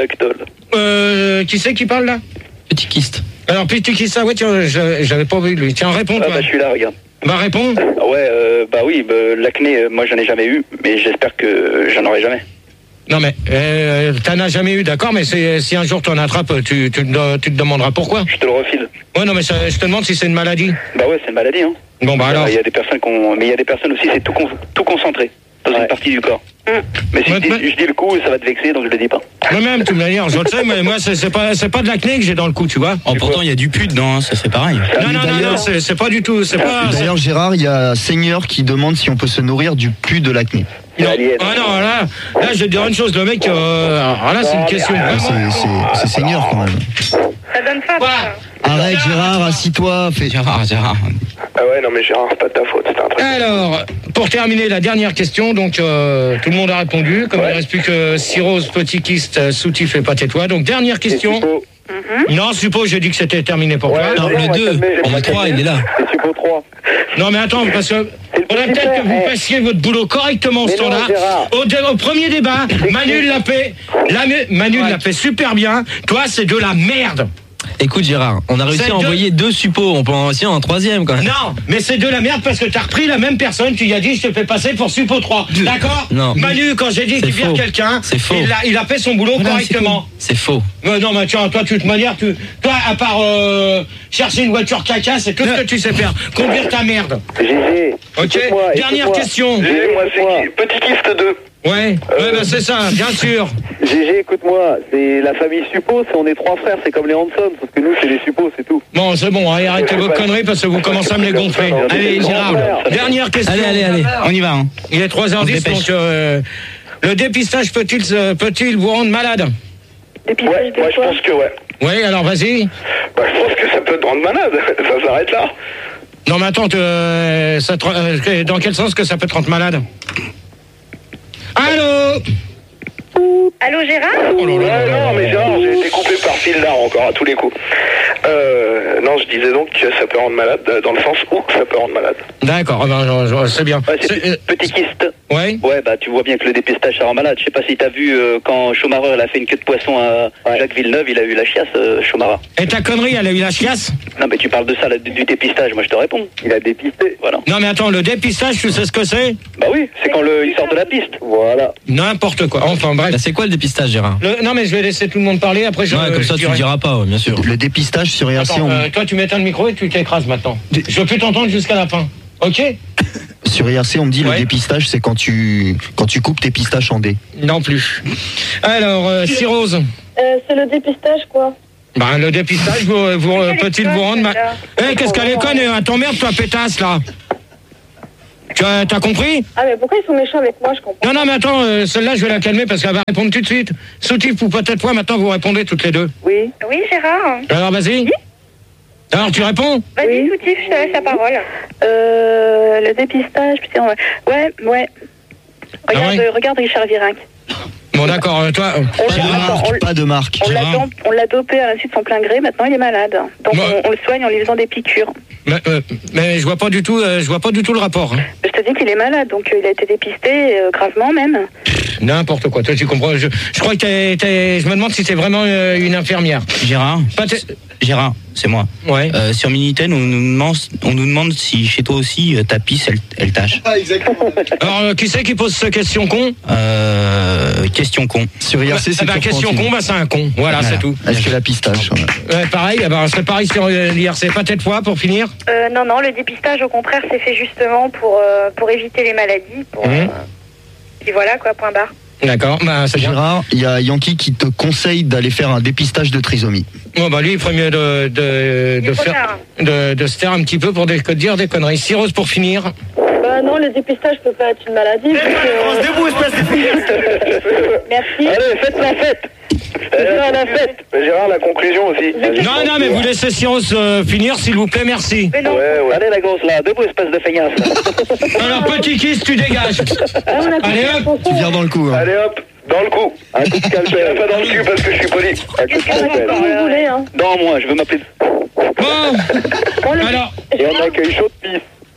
qui c'est qui parle là? Petit Kist. Alors, Petit Kist, ouais, tiens, j'avais pas vu lui. Tiens, réponds toi. Je suis là, regarde. Réponds. Oui, l'acné, moi j'en ai jamais eu, mais j'espère que j'en aurai jamais. Non mais t'en as jamais eu, d'accord, mais si un jour tu en attrapes, tu te demanderas pourquoi. Je te le refile. Ouais, non mais je te demande si c'est une maladie. Bah ouais, c'est une maladie, hein. Bon bah alors. Il y a des personnes mais il y a des personnes aussi, c'est tout concentré dans une partie du corps. Mais si je dis le coup, ça va te vexer, donc je le dis pas. Moi-même, tu me l'as dit, je le sais, mais moi c'est pas de l'acné que j'ai dans le cou, tu vois. Pourtant il y a du pus dedans, ça fait pareil. Non, c'est pas du tout, c'est pas. D'ailleurs, Gérard, il y a Seigneur qui demande si on peut se nourrir du pus de l'acné. Non, là, je vais te dire une chose, le mec, alors là, c'est une question vraiment. C'est Seigneur quand même. Ça donne faim. Arrête, Gérard, assis-toi. Gérard. Ah ouais, non mais Gérard, c'est pas de ta faute, c'est un truc. Alors, pour terminer la dernière question, donc tout le monde a répondu. Comme il ne reste plus que Cyrose, Petit Kyste, Soutif et Pâté-toi. Donc dernière question. Non, suppose, j'ai dit que c'était terminé pour toi. Non, le 2, le 3, il est là. C'est suppos 3. Non, mais attends, parce que faudrait peut-être que vous fassiez votre boulot correctement au standard. Au premier débat, Manu l'a fait. Manu l'a fait super bien. Toi, c'est de la merde. Écoute Gérard, on a réussi à envoyer 2 suppos, on peut en envoyer un 3e quand même. Non, mais c'est de la merde parce que t'as repris la même personne, tu lui as dit je te fais passer pour suppo 3. D'accord? Non. Manu, quand j'ai dit qu'il vire quelqu'un, il a fait son boulot correctement. C'est faux. Non, mais tiens, toi, de toute manière, toi, à part chercher une voiture caca, c'est tout ce que tu sais faire. Conduire ta merde. GG. Ok, dernière question. Moi, c'est Petit Kyste 2. Ouais, c'est ça, bien sûr. GG, écoute-moi, c'est la famille Suppo, on est 3 frères, c'est comme les Hanson, sauf que nous, c'est les Suppos, c'est tout. Bon, c'est bon, arrêtez vos conneries parce que vous commencez à me les gonfler. Allez, Gérard, dernière question. Allez, on y va. Il est 3h10, donc le dépistage peut-il vous rendre malade? Ouais, je pense que ouais. Oui, alors vas-y. Bah, je pense que ça peut te rendre malade, ça s'arrête là. Non, mais attends, dans quel sens que ça peut te rendre malade? Allô? Allô Gérard? Non mais Gérard, j'ai été coupé par fil d'art encore à tous les coups. Non, je disais donc que ça peut rendre malade, dans le sens où ça peut rendre malade. D'accord, c'est bien. Ouais, c'est petit kyste. Ouais. Ouais, bah tu vois bien que le dépistage ça rend malade. Je sais pas si t'as vu quand Schumacher a fait une queue de poisson à Jacques Villeneuve, il a eu la chiasse, Schumacher. Et ta connerie, elle a eu la chiasse? Non, mais tu parles de ça, là, du dépistage, moi je te réponds. Il a dépisté, voilà. Non, mais attends, le dépistage, tu sais ce que c'est? Bah oui, c'est quand il sort de la piste. Voilà. N'importe quoi. Enfin, bref. C'est quoi le dépistage, Gérard? Non, mais je vais laisser tout le monde parler, après je... Ouais, comme ça tu le diras pas, bien sûr. Le dépistage sur IRC, toi, tu m'éteins le micro et tu t'écrases maintenant. Je veux plus t'entendre jusqu'à la fin. Ok? Sur IRC, on me dit le dépistage, c'est quand tu coupes tes pistaches en dés. Non plus. Alors, Cyrose. C'est le dépistage, quoi. Ben, le dépistage, peut-il vous rendre... qu'est-ce qu'elle est conne? T'emmerdes, toi, pétasse, là. T'as compris? Ah, mais pourquoi ils sont méchants avec moi, je comprends. Non, mais attends, celle-là, je vais la calmer parce qu'elle va répondre tout de suite. Soutif ou peut-être toi, maintenant, vous répondez toutes les deux. Oui. Oui, Gérard. Alors, vas-y. Oui. Alors, tu réponds? Vas-y, Soutif, je te laisse la parole. Le dépistage, putain, ouais. Regarde Richard Virenque. Bon, d'accord, toi... Pas de marque. On l'a dopé à l'insu de son plein gré, maintenant il est malade. Donc on le soigne en lui faisant des piqûres. Mais je vois pas du tout le rapport. Hein. Je te dis qu'il est malade, donc il a été dépisté gravement même. N'importe quoi, toi tu comprends. Je crois que je me demande si t'es vraiment une infirmière. Gérard, c'est moi. Ouais. Sur Minitel, on nous demande si chez toi aussi ta pisse elle tâche. Ah, exactement. Alors qui c'est qui pose cette question con? Question con. Sur IRC, c'est question con, c'est un con. Voilà, c'est tout. Est-ce que la pistache? Pareil, c'est pareil sur l'IRC. Pas tête fois pour finir? Non, le dépistage au contraire c'est fait justement pour éviter les maladies. Et voilà quoi, point barre. D'accord, c'est Gérard, il y a Yankee qui te conseille d'aller faire un dépistage de trisomie. Bon, lui, il ferait mieux de se taire un petit peu pour dire des conneries. Cyrose, pour finir. Non, le dépistage peut pas être une maladie. On se debout, espèce de fille. Merci. Allez, faites la fête. Gérard, la conclusion aussi. Non, mais vous laissez Cyrose finir, s'il vous plaît, merci. Ouais. Allez, la grosse là, debout, espèce de feignasse. Alors, petit kiss, tu dégages. Allez, hop. Tu viens dans le coup. Hein. Allez, hop. Dans le cou. Un coup de calpel. Pas dans le cul parce que je suis poli. Un coup de calpel. Vous voulez, hein. Non, moi, je veux m'appeler. Bon. Alors. Et on accueille chaud de pisse.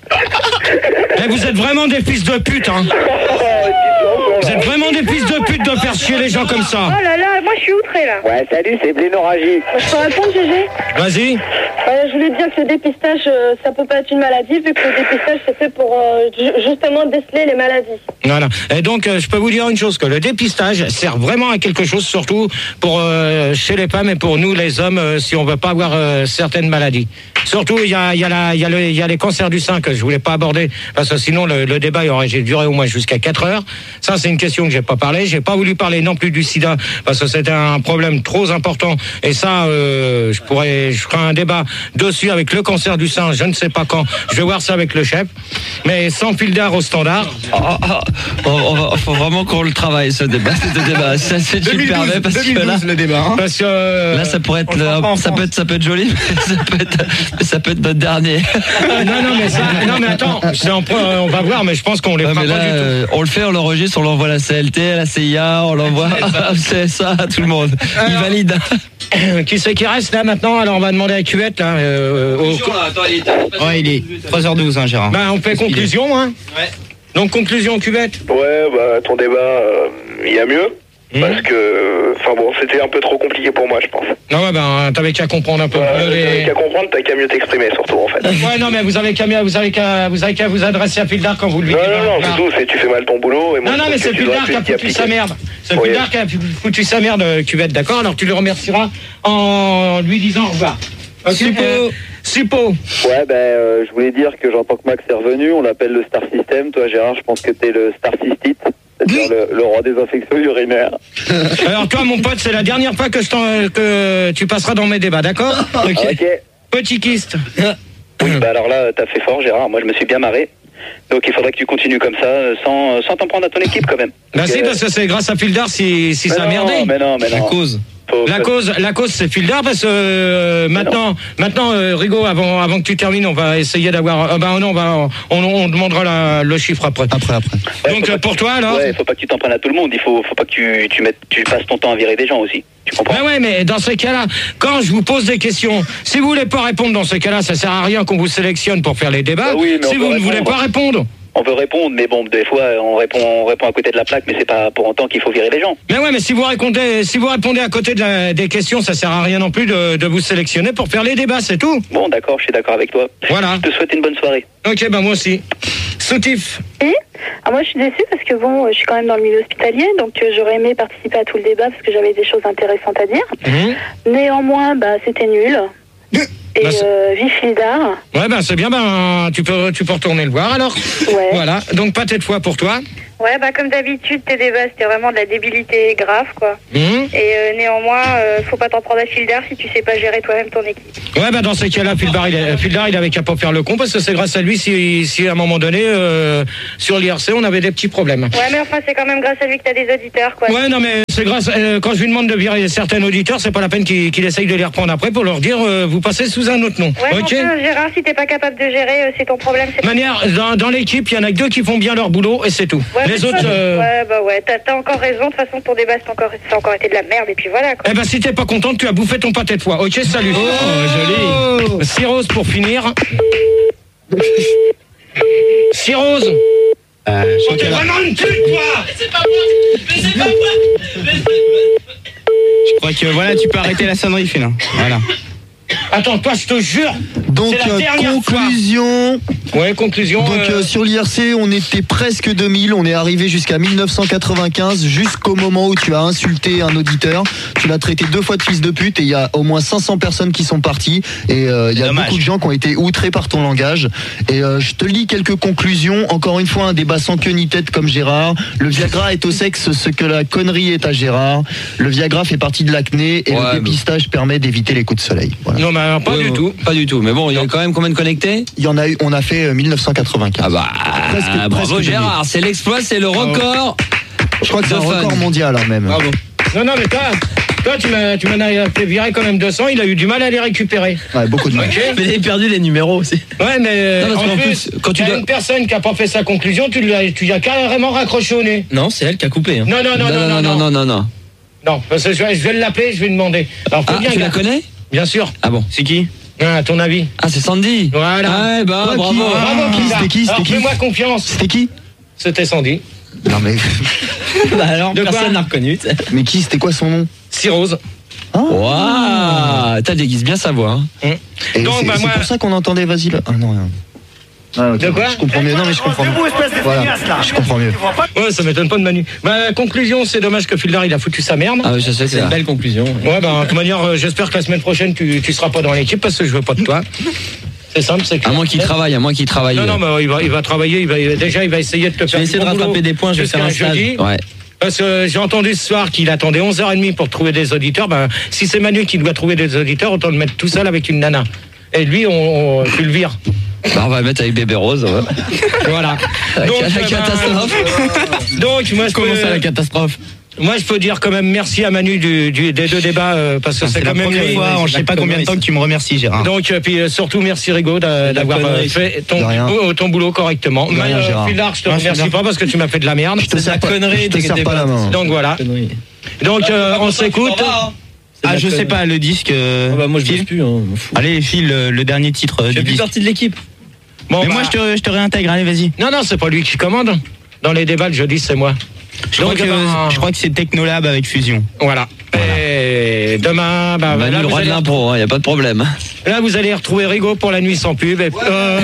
Vous êtes vraiment des fils de pute, hein. Vous êtes vraiment des fils de pute de faire chier les gens comme ça. Oh là là, moi je suis outré là. Ouais, salut, c'est Blénoragie. Je peux répondre, Gégé? Vas-y. Je voulais dire que le dépistage, ça peut pas être une maladie, vu que le dépistage c'est fait pour justement déceler les maladies. Voilà. Et donc, je peux vous dire une chose, que le dépistage sert vraiment à quelque chose, surtout pour chez les femmes et pour nous les hommes, si on veut pas avoir certaines maladies. Surtout, il y a les cancers du sein que je voulais pas aborder, parce que sinon le débat aurait duré au moins jusqu'à 4 heures. Ça, c'est une question que j'ai pas parlé. J'ai pas voulu parler non plus du sida, parce que c'était un problème trop important. Et ça, je ferai un débat dessus avec le cancer du sein, je ne sais pas quand. Je vais voir ça avec le chef. Mais sans fil d'art au standard. Faut vraiment qu'on le travaille, ce débat. Ça, c'est super bien, parce que là, le débat, hein. Parce que là, ça pourrait être, ça peut être joli, mais ça peut être notre dernier. Non, mais attends, on va voir, mais je pense qu'on les fera pas du tout. On le fait, on l'enregistre, on l'envoie à la CLT, à la CIA, on l'envoie c'est ça à tout le monde. Il valide. Qui c'est qui reste là maintenant? Alors on va demander à Cuvette là. Il est 3h12, hein, Gérard. On fait conclusion, hein. Ouais. Donc conclusion, Cuvette. Ouais, ton débat, il y a mieux. Parce que, c'était un peu trop compliqué pour moi, je pense. Non, t'avais qu'à comprendre un peu. T'avais qu'à comprendre, t'as qu'à mieux t'exprimer, surtout, en fait. Ouais, non, mais vous avez qu'à vous adresser à Fildar quand vous le vivez. Non, c'est tout, tu fais mal ton boulot. Et moi, non, mais c'est Fildar qui a foutu sa merde. C'est Fildar qui a foutu sa merde, Cuvette, d'accord? Alors tu le remercieras en lui disant au revoir. Suppo. Ouais, je voulais dire que j'entends que Max est revenu, on l'appelle le Star System. Toi, Gérard, je pense que t'es le Star Cystite. C'est-à-dire le roi des infections urinaires. Alors toi, mon pote, c'est la dernière fois que tu passeras dans mes débats, d'accord? Ok. Petit kyste. Oui, alors là, t'as fait fort, Gérard. Moi, je me suis bien marré. Donc, il faudrait que tu continues comme ça, sans t'en prendre à ton équipe, quand même. Si, parce que c'est grâce à Fildar si ça a merdé. Mais non. La cause. La cause, c'est Fildar, parce que maintenant, Rigaud, avant que tu termines, on va essayer d'avoir. On demandera le chiffre après. Donc pour toi, alors. Ouais, faut pas que tu t'en prennes à tout le monde. Il faut pas que tu passes ton temps à virer des gens aussi. Tu comprends? Ouais, mais dans ces cas-là, quand je vous pose des questions, si vous voulez pas répondre dans ces cas-là, ça sert à rien qu'on vous sélectionne pour faire les débats. Si vous ne voulez pas répondre. On veut répondre, mais bon, des fois, on répond à côté de la plaque, mais c'est pas pour autant qu'il faut virer les gens. Mais si vous répondez à côté des questions, ça sert à rien non plus de vous sélectionner pour faire les débats, c'est tout. Bon, d'accord, je suis d'accord avec toi. Voilà. Je te souhaite une bonne soirée. Ok, moi aussi. Soutif. Oui. Alors moi, je suis déçue parce que je suis quand même dans le milieu hospitalier, donc j'aurais aimé participer à tout le débat parce que j'avais des choses intéressantes à dire. Néanmoins, c'était nul. Et vive Fildar. Ouais, c'est bien, tu peux retourner le voir alors. Ouais. Voilà, donc pas de fois pour toi. Ouais, comme d'habitude, tes débats, c'était vraiment de la débilité grave, quoi. Et néanmoins, faut pas t'en prendre à Fildar si tu sais pas gérer toi-même ton équipe. Ouais, dans ces cas-là, Fildar, il avait qu'à pas faire le con, parce que c'est grâce à lui si à un moment donné, sur l'IRC, on avait des petits problèmes. Ouais, mais enfin, c'est quand même grâce à lui que t'as des auditeurs, quoi. Ouais, non, mais c'est grâce, quand je lui demande de virer certains auditeurs, c'est pas la peine qu'il essaye de les reprendre après pour leur dire, vous passez sous un autre nom. Ouais, ok. Enfin, Gérard, si t'es pas capable de gérer, c'est ton problème. Dans l'équipe, il y en a que 2 qui font bien leur boulot, et c'est tout. Ouais, les autres. Ouais, t'as encore raison. De toute façon, ton débat, ça a encore été de la merde, et puis voilà, quoi. Si t'es pas contente, tu as bouffé ton pâté de foie. Ok, salut. Joli. Cyrose pour finir. Cyrose. T'es vraiment une pute, toi. C'est pas moi. Mais c'est pas moi. Je crois que tu peux arrêter la sonnerie, Phil. Voilà. Attends, toi, je te jure. Donc, conclusion. Ouais, conclusion. Donc, sur l'IRC, on était presque 2000. On est arrivé jusqu'à 1995, jusqu'au moment où tu as insulté un auditeur. Tu l'as traité 2 fois de fils de pute et il y a au moins 500 personnes qui sont parties. Et il y a beaucoup de gens qui ont été outrés par ton langage. Et je te lis quelques conclusions. Encore une fois, un débat sans queue ni tête comme Gérard. Le Viagra est au sexe ce que la connerie est à Gérard. Le Viagra fait partie de l'acné et le dépistage permet d'éviter les coups de soleil. Voilà. Non, mais alors, pas du tout. Pas du tout. Mais bon, il y a quand même combien de connectés? On a fait 1995. Bravo Gérard, c'est l'exploit, c'est le record. Je crois que c'est un record mondial même. Bravo. Non, mais toi, tu m'en as fait virer quand même 200, il a eu du mal à les récupérer. Ouais, beaucoup de mal. Mais il a perdu les numéros aussi. Ouais, mais en plus, quand tu as une personne qui a pas fait sa conclusion, tu lui as carrément raccroché au nez. Non, c'est elle qui a coupé. Non. Non, parce que je vais l'appeler, je vais lui demander. Alors, tu la connais? Bien sûr. Ah bon? C'est qui? À ton avis? Ah, c'est Sandy. Voilà. Ah, bravo. C'était qui? Fais-moi confiance. C'était qui? C'était Sandy. Non mais. Alors, personne n'a reconnu. Mais qui? C'était quoi son nom? Cyrose. Waouh, t'as déguisé bien sa voix. Et donc, c'est pour ça qu'on entendait, vas-y là. Ah non. De quoi? Je comprends mieux. Non mais je comprends mieux. Voilà, je comprends mieux. Ouais, ça m'étonne pas de Manu. Conclusion, c'est dommage que Fildar il a foutu sa merde. Ah oui, je sais, c'est une belle conclusion. Ouais, de toute manière, j'espère que la semaine prochaine tu seras pas dans l'équipe parce que je veux pas de toi. C'est simple, c'est clair. À moins qu'il travaille. Non, mais il va travailler, il va essayer de te faire. Je vais essayer de rattraper des points, je vais faire un stage. Ouais. Parce que j'ai entendu ce soir qu'il attendait 11h30 pour trouver des auditeurs. Si c'est Manu qui doit trouver des auditeurs, autant le mettre tout seul avec une nana. Et lui, tu le vires. On va le mettre avec Bébé Rose. Voilà. Donc, la catastrophe. Donc, moi, comment ça, la catastrophe? Moi, je peux dire quand même merci à Manu des 2 débats parce que c'est quand même une fois en je sais pas combien de temps que tu me remercies, Gérard. Donc, puis surtout merci Rigaud d'avoir fait ton boulot correctement. Fildar, je te remercie pas parce que tu m'as fait de la merde. Je te sers pas la main. Donc voilà. Donc on s'écoute. Ah, je sais pas, le disque. Moi, je bosse plus. Allez, file le dernier titre du disque. Je fais plus partie de l'équipe. Bon, mais moi, je te réintègre. Allez, vas-y. Non, c'est pas lui qui commande. Dans les débats, le jeudi, c'est moi. Je crois que c'est Technolab avec Fusion. Voilà. Et demain, Manu, le roi de l'impro, il n'y a pas de problème. Là, vous allez retrouver Rigaud pour la nuit sans pub. Ouais,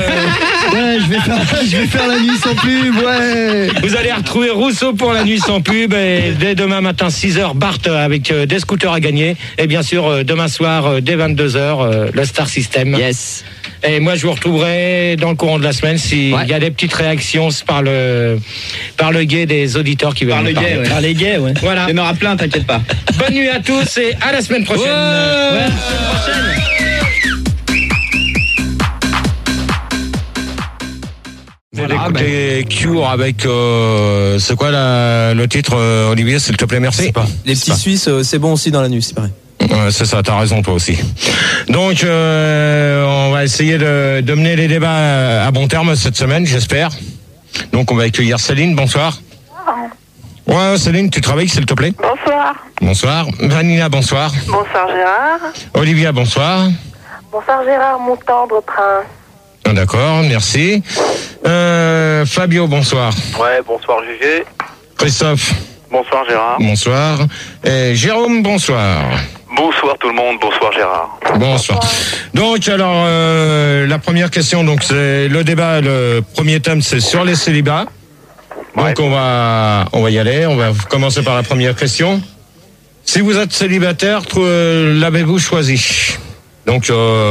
je vais faire la nuit sans pub, ouais. Vous allez retrouver Rousseau pour la nuit sans pub. Et dès demain matin, 6h, Bart avec des scooters à gagner. Et bien sûr, demain soir, dès 22h, le Star System. Yes. Et moi, je vous retrouverai dans le courant de la semaine s'il y a des petites réactions par le guet des auditeurs qui veulent parler. Par les gays, ouais. Voilà. Il y en aura plein, t'inquiète pas. Bonne nuit à tous et à la semaine prochaine. À la semaine prochaine. d'écouter Cure avec... c'est quoi le titre, Olivier, s'il te plaît, merci. Les petits Suisses, c'est bon aussi dans la nuit, c'est pareil. Ouais, c'est ça, t'as raison toi aussi. Donc on va essayer de mener les débats à bon terme cette semaine, j'espère. Donc on va accueillir Céline, bonsoir. Ouais, Céline, tu travailles s'il te plaît. Bonsoir. Bonsoir. Vanina, bonsoir. Bonsoir Gérard. Olivia, bonsoir. Bonsoir Gérard, mon tendre prince. Ah, d'accord, merci. Fabio, bonsoir. Ouais, bonsoir Gégé. Christophe. Bonsoir Gérard. Bonsoir. Et Jérôme, bonsoir. Bonsoir tout le monde, bonsoir Gérard. Bonsoir. Donc alors la première question, donc c'est le débat, le premier thème c'est sur les célibats. Donc on va y aller, on va commencer par la première question. Si vous êtes célibataire, l'avez-vous choisi? Donc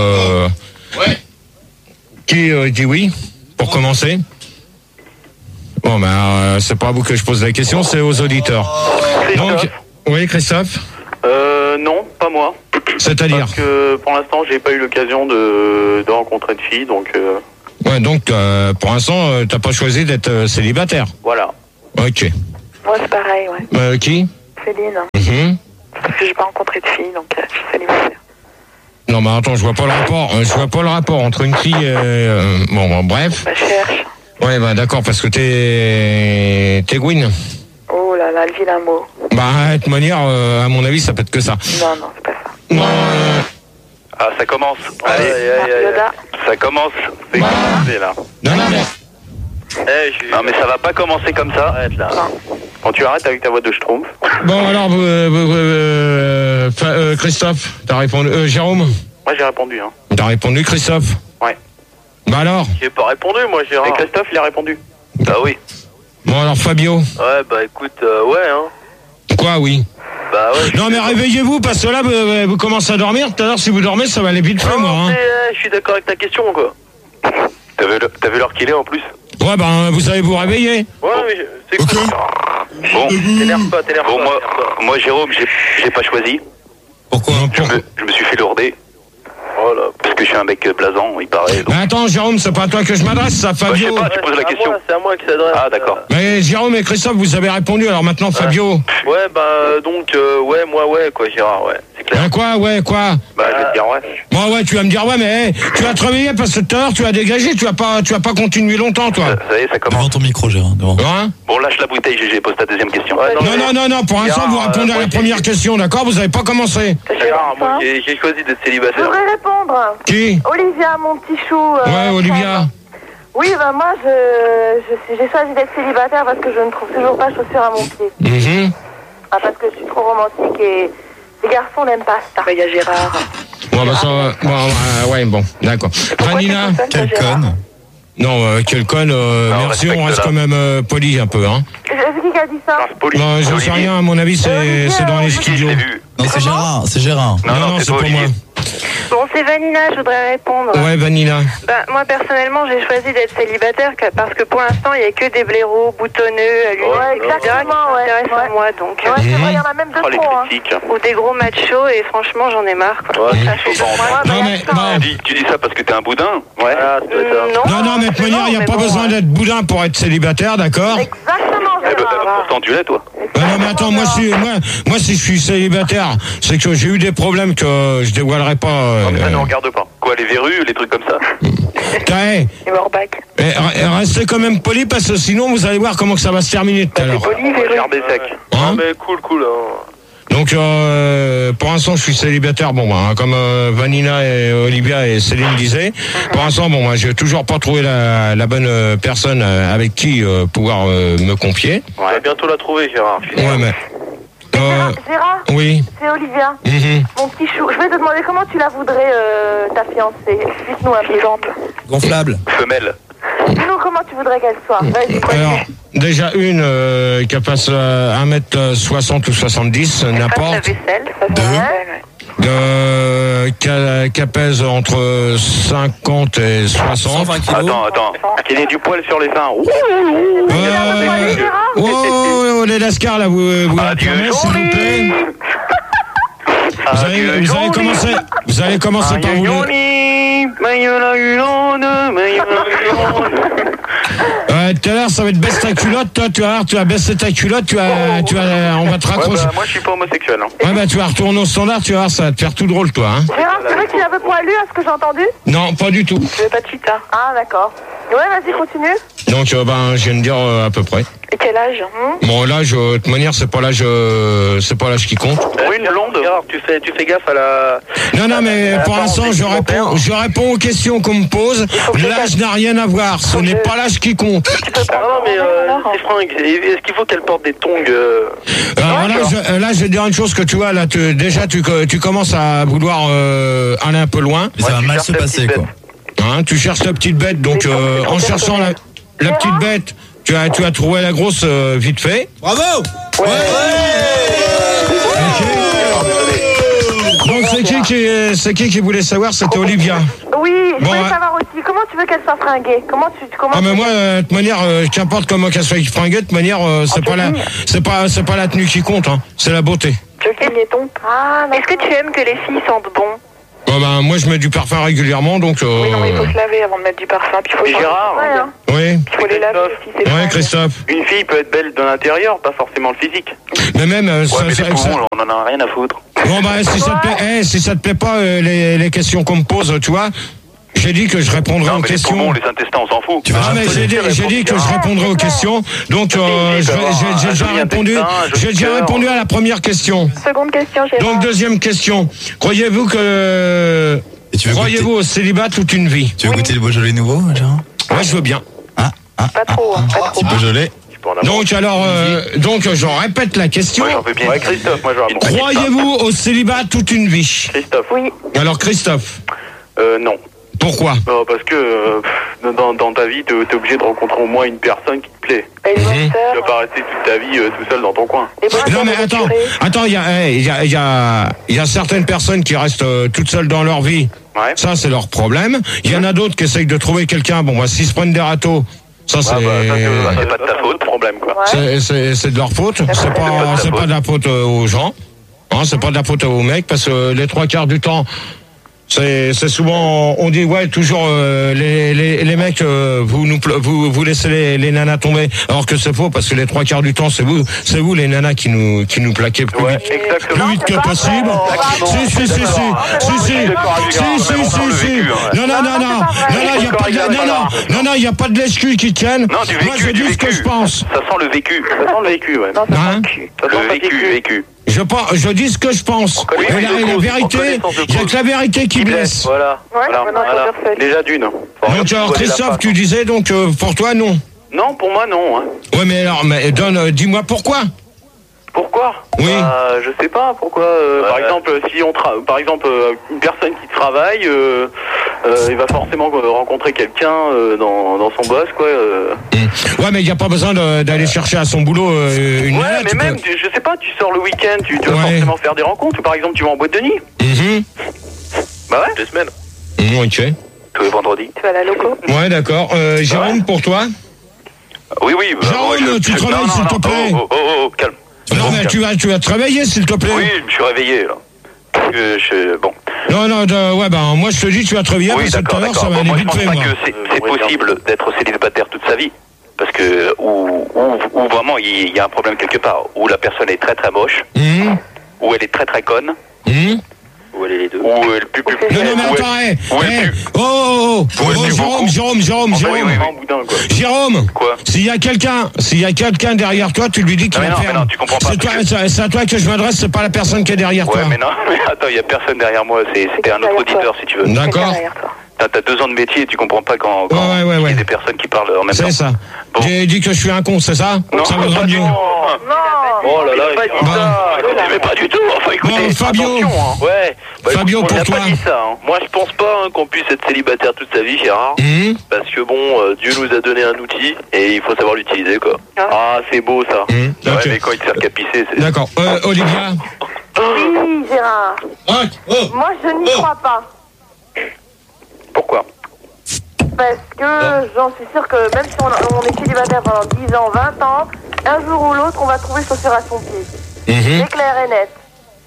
qui dit oui pour commencer? Bon c'est pas à vous que je pose la question, c'est aux auditeurs. Donc oui, Christophe. Non, pas moi. C'est-à-dire? Parce que pour l'instant, j'ai pas eu l'occasion de rencontrer de filles, donc. Ouais, donc pour l'instant, t'as pas choisi d'être célibataire. Voilà. Ok. Moi, c'est pareil, ouais. Qui? Céline. Parce que j'ai pas rencontré de filles, donc je suis célibataire. Non, mais attends, je vois pas le rapport. Je vois pas le rapport entre une fille et... Bon, bref. Je cherche. Ouais, d'accord, parce que t'es Gwyn. Oh là là, le vilain mot. De toute manière, à mon avis, ça peut être que ça. Non, c'est pas ça. Non. Ah, ça commence. Allez, ça commence. C'est commencé, là. Non, mais... Non, mais ça va pas commencer comme ça. Arrête, là. Quand tu arrêtes avec ta voix de schtroumpf. Bon, alors, Christophe, t'as répondu... Jérôme? Moi, j'ai répondu, hein. T'as répondu, Christophe? Ouais. Alors? J'ai pas répondu, moi, Gérard. Et Christophe, il a répondu. Bah oui. Bon, alors, Fabio? Ouais, écoute, ouais, hein. Quoi, oui? Bah ouais. Non, mais réveillez-vous, parce que là, vous commencez à dormir. Tout à l'heure, si vous dormez, ça va aller vite fait, moi. Hein. Je suis d'accord avec ta question, quoi. T'as vu l'heure qu'il est, en plus? Ouais, vous allez vous réveiller. Ouais, mais c'est cool. Bon, t'énerve pas. Bon, moi, Jérôme, j'ai pas choisi. Pourquoi? Je me suis fait lourder. Voilà. Parce que je suis un mec blasant, il paraît. Donc... Mais attends, Jérôme, c'est pas à toi que je m'adresse, ça, Fabio. Je sais pas, tu poses la question. C'est à moi qui s'adresse. Ah, d'accord. Mais Jérôme et Christophe, vous avez répondu, alors maintenant, Fabio. Ouais, donc, moi, quoi, Gérard, ouais. C'est clair. Quoi? Je vais te dire ouais. Moi, ouais, tu vas me dire ouais, mais tu vas te réveiller parce que tout à l'heure, tu vas dégager, tu vas pas continuer longtemps, toi. Ça y est, ça commence. Devant ton micro, Gérard. Hein? Bon, lâche la bouteille, GG, pose ta deuxième question. Non, pour l'instant, vous répondez à la première question, d'accord? Vous avez pas commencé. Gérard, moi, j'ai choisi d'être célibataire. Je voudrais répondre. Qui? Olivia, mon petit chou. Ouais, Olivia. Oui, moi, j'ai choisi d'être célibataire parce que je ne trouve toujours pas chaussures à mon pied. Parce que je suis trop romantique et les garçons n'aiment pas ça. Il y a Gérard. Ouais, bon, d'accord. Vanina? Quelle conne. Non, quelle conne, merci, on reste quand même poli un peu, hein. C'est qui a dit ça? Non, j'en sais rien, à mon avis, c'est dans les studios. Non, c'est Gérard. Non, c'est pas moi. Bon, c'est Vanina, je voudrais répondre. Ouais, Vanina. Moi, personnellement, j'ai choisi d'être célibataire parce que pour l'instant, il n'y a que des blaireaux boutonneux, à lunettes, etc. qui s'intéressent à moi. Donc, c'est vrai, il y en a même deux trop. Ou des gros machos, et franchement, j'en ai marre. Quoi. Tu dis ça parce que t'es un boudin? Ouais. Non, mais de toute manière, il n'y a pas besoin d'être boudin pour être célibataire, d'accord? Exactement, Gérard. Pourtant, tu l'es, toi. Non, mais attends, moi, si je suis célibataire, c'est que j'ai eu des problèmes que je dévoilerai pas. Non, mais ça ne regarde pas. Quoi, les verrues, les trucs comme ça? Et Morbac. Restez quand même poli parce que sinon, vous allez voir comment que ça va se terminer tout à l'heure. Regarde des secs. Hein? Mais cool. Donc, pour l'instant, je suis célibataire. Comme Vanina et Olivia et Céline disaient. Pour l'instant, moi, j'ai toujours pas trouvé la bonne personne avec qui pouvoir me confier. On va bientôt la trouver, Gérard. Ouais, mais... Gérard? Oui. C'est Olivia. Mon petit chou. Je vais te demander comment tu la voudrais, ta fiancée. Explique-nous un exemple. Gonflable. Femelle. Dis-nous comment tu voudrais qu'elle soit. Alors, déjà une qui fasse 1m60 ou 70, n'importe. Qui pèse entre 50 et 60. 120 kilos. Attends. Qu'il ait du poil sur les seins. Les lascars, là, vous la permettez, s'il vous plaît. Vous allez commencer par vous. Tout à l'heure, ça va être baisse ta culotte. Toi, tu vas voir, tu vas baisser ta culotte, on va te raccrocher. Moi, je suis pas homosexuel. Ouais, tu vas retourner au standard, tu vas voir, ça va te faire tout drôle, toi. Hein. Gérard, c'est vrai qu'il est un peu poilu, à ce que j'ai entendu? Non, pas du tout. Je veux pas de chita. Ah, d'accord. Ouais, vas-y, continue. Donc, je viens de dire à peu près. Et quel âge? Bon, l'âge, de toute manière, c'est pas l'âge qui compte. Oui, une blonde. Gérard, tu fais gaffe à la... Non, mais pour l'instant, je réponds aux questions qu'on me pose. L'âge n'a rien à voir. Ce n'est pas l'âge qui compte. Non, mais c'est Franck. Est-ce qu'il faut qu'elle porte des tongs là, je vais te dire une chose que tu vois, là, déjà, tu commences à vouloir aller un peu loin. Ça va mal se passer, quoi. Hein, tu cherches la petite bête, donc en cherchant la petite bête, tu as trouvé la grosse vite fait. Bravo. Ouais. Donc c'est qui voulait savoir? C'était Olivia. Oui, je voulais savoir aussi, comment tu veux qu'elle soit fringuée? Mais moi, de toute manière, qu'importe comment qu'elle soit fringuée, de toute manière, c'est pas la tenue qui compte, hein, c'est la beauté. Est-ce que tu aimes que les filles sentent bon? Moi je mets du parfum régulièrement, donc... Oui, non, mais il faut se laver avant de mettre du parfum, puis il faut... Gérard, oui. Il faut les laver aussi, c'est vrai. Christophe. Une fille peut être belle de l'intérieur, pas forcément le physique. Mais même... mais on en a rien à foutre. Bon, si ça te plaît pas, les questions qu'on me pose, tu vois... J'ai dit que je répondrais aux questions. Non, les intestins, on s'en fout. Mais j'ai dit que je répondrais aux questions. Donc, j'ai déjà répondu à la première question. Seconde question, Gérard. Donc, deuxième question. Croyez-vous au célibat toute une vie? Tu veux goûter le Beaujolais nouveau, Gérard? Ouais, je veux bien. Pas trop, pas trop. Petit Beaujolais. Donc, je répète la question. Moi, j'en veux bien. Ouais, Christophe, moi, je croyez-vous au célibat toute une vie? Christophe. Oui. Alors, Christophe? Non. Pourquoi? Parce que dans ta vie, t'es obligé de rencontrer au moins une personne qui te plaît. Tu vas pas rester toute ta vie tout seul dans ton coin. Non mais attends, il y a certaines personnes qui restent toutes seules dans leur vie. Ouais. Ça c'est leur problème. Il y en a d'autres qui essayent de trouver quelqu'un. Bon, s'ils se prennent des râteaux, ça c'est... c'est pas de ta faute, problème quoi. C'est de leur faute. C'est pas de la faute aux gens. Hein, c'est pas de la faute aux mecs parce que les 3/4 du temps. C'est souvent, on dit toujours les mecs vous laissez les nanas tomber, alors que c'est faux parce que les 3/4 du temps c'est vous les nanas qui nous plaquez plus vite que possible. Si. Non, il y a pas de l'escu qui tienne. Non, du vécu. Moi je dis ce que je pense. Ça sent le vécu. Ouais. Hein? Le vécu. Je dis ce que je pense. Oui, et la vérité, il n'y a que la vérité qui blesse. Voilà. Déjà d'une. Donc alors Christophe, tu disais donc pour toi non. Non, pour moi non. Hein. Ouais, mais alors, dis-moi pourquoi. Pourquoi? Oui. Je sais pas pourquoi. Par exemple, une personne qui travaille, il va forcément rencontrer quelqu'un dans son boss, quoi. Ouais, mais il n'y a pas besoin d'aller chercher à son boulot une nana. Ouais, mais même, je sais pas, tu sors le week-end, tu vas forcément faire des rencontres. Ou par exemple, tu vas en boîte de nuit. Bah ouais. 2 semaines. Ok. Tous les vendredis. Tu vas à la loco. Ouais, d'accord. Jérôme, pour toi? Oui. Jérôme, tu travailles, s'il te plaît. Oh, calme. Non, mais tu vas te réveiller, s'il te plaît. Oui, je me suis réveillé, là. Bon. Non, moi je te dis, tu vas te réveiller, parce que tout à l'heure, ça va aller vite fait, moi. Je pense pas que c'est possible d'être célibataire toute sa vie. Parce que, ou vraiment, il y a un problème quelque part. Où la personne est très très moche. Ou elle est très très conne. Ou elle est les deux. Ou elle pue. Non, mais attends, Jérôme, quoi? S'il y a quelqu'un derrière toi, tu lui dis qu'il va faire. Non, tu comprends pas. C'est à toi que je m'adresse, c'est pas la personne qui est derrière toi. Ouais, mais attends, il y a personne derrière moi, c'était un autre auditeur si tu veux. D'accord. T'as 2 ans de métier et tu comprends pas quand il y a des personnes qui parlent en même temps. C'est ça. Bon. J'ai dit que je suis un con, c'est ça? Non, ça vaudra mieux. Non. Oh là là, il mais pas du tout. Enfin, écoutez, bon, Fabio. Attention, Ouais. Fabio, pour toi. Pas dit ça, hein. Moi, je pense pas qu'on puisse être célibataire toute sa vie, Gérard. Parce que bon, Dieu nous a donné un outil et il faut savoir l'utiliser, quoi. Ah, c'est beau ça. Ouais, mais quand il te sert qu'à pisser, c'est. D'accord. Olivia. Oui, Gérard. Moi, je n'y crois pas. Pourquoi? Parce que j'en suis sûre que même si on est célibataire pendant 10 ans, 20 ans, un jour ou l'autre, on va trouver chaussure à son pied. C'est clair et net.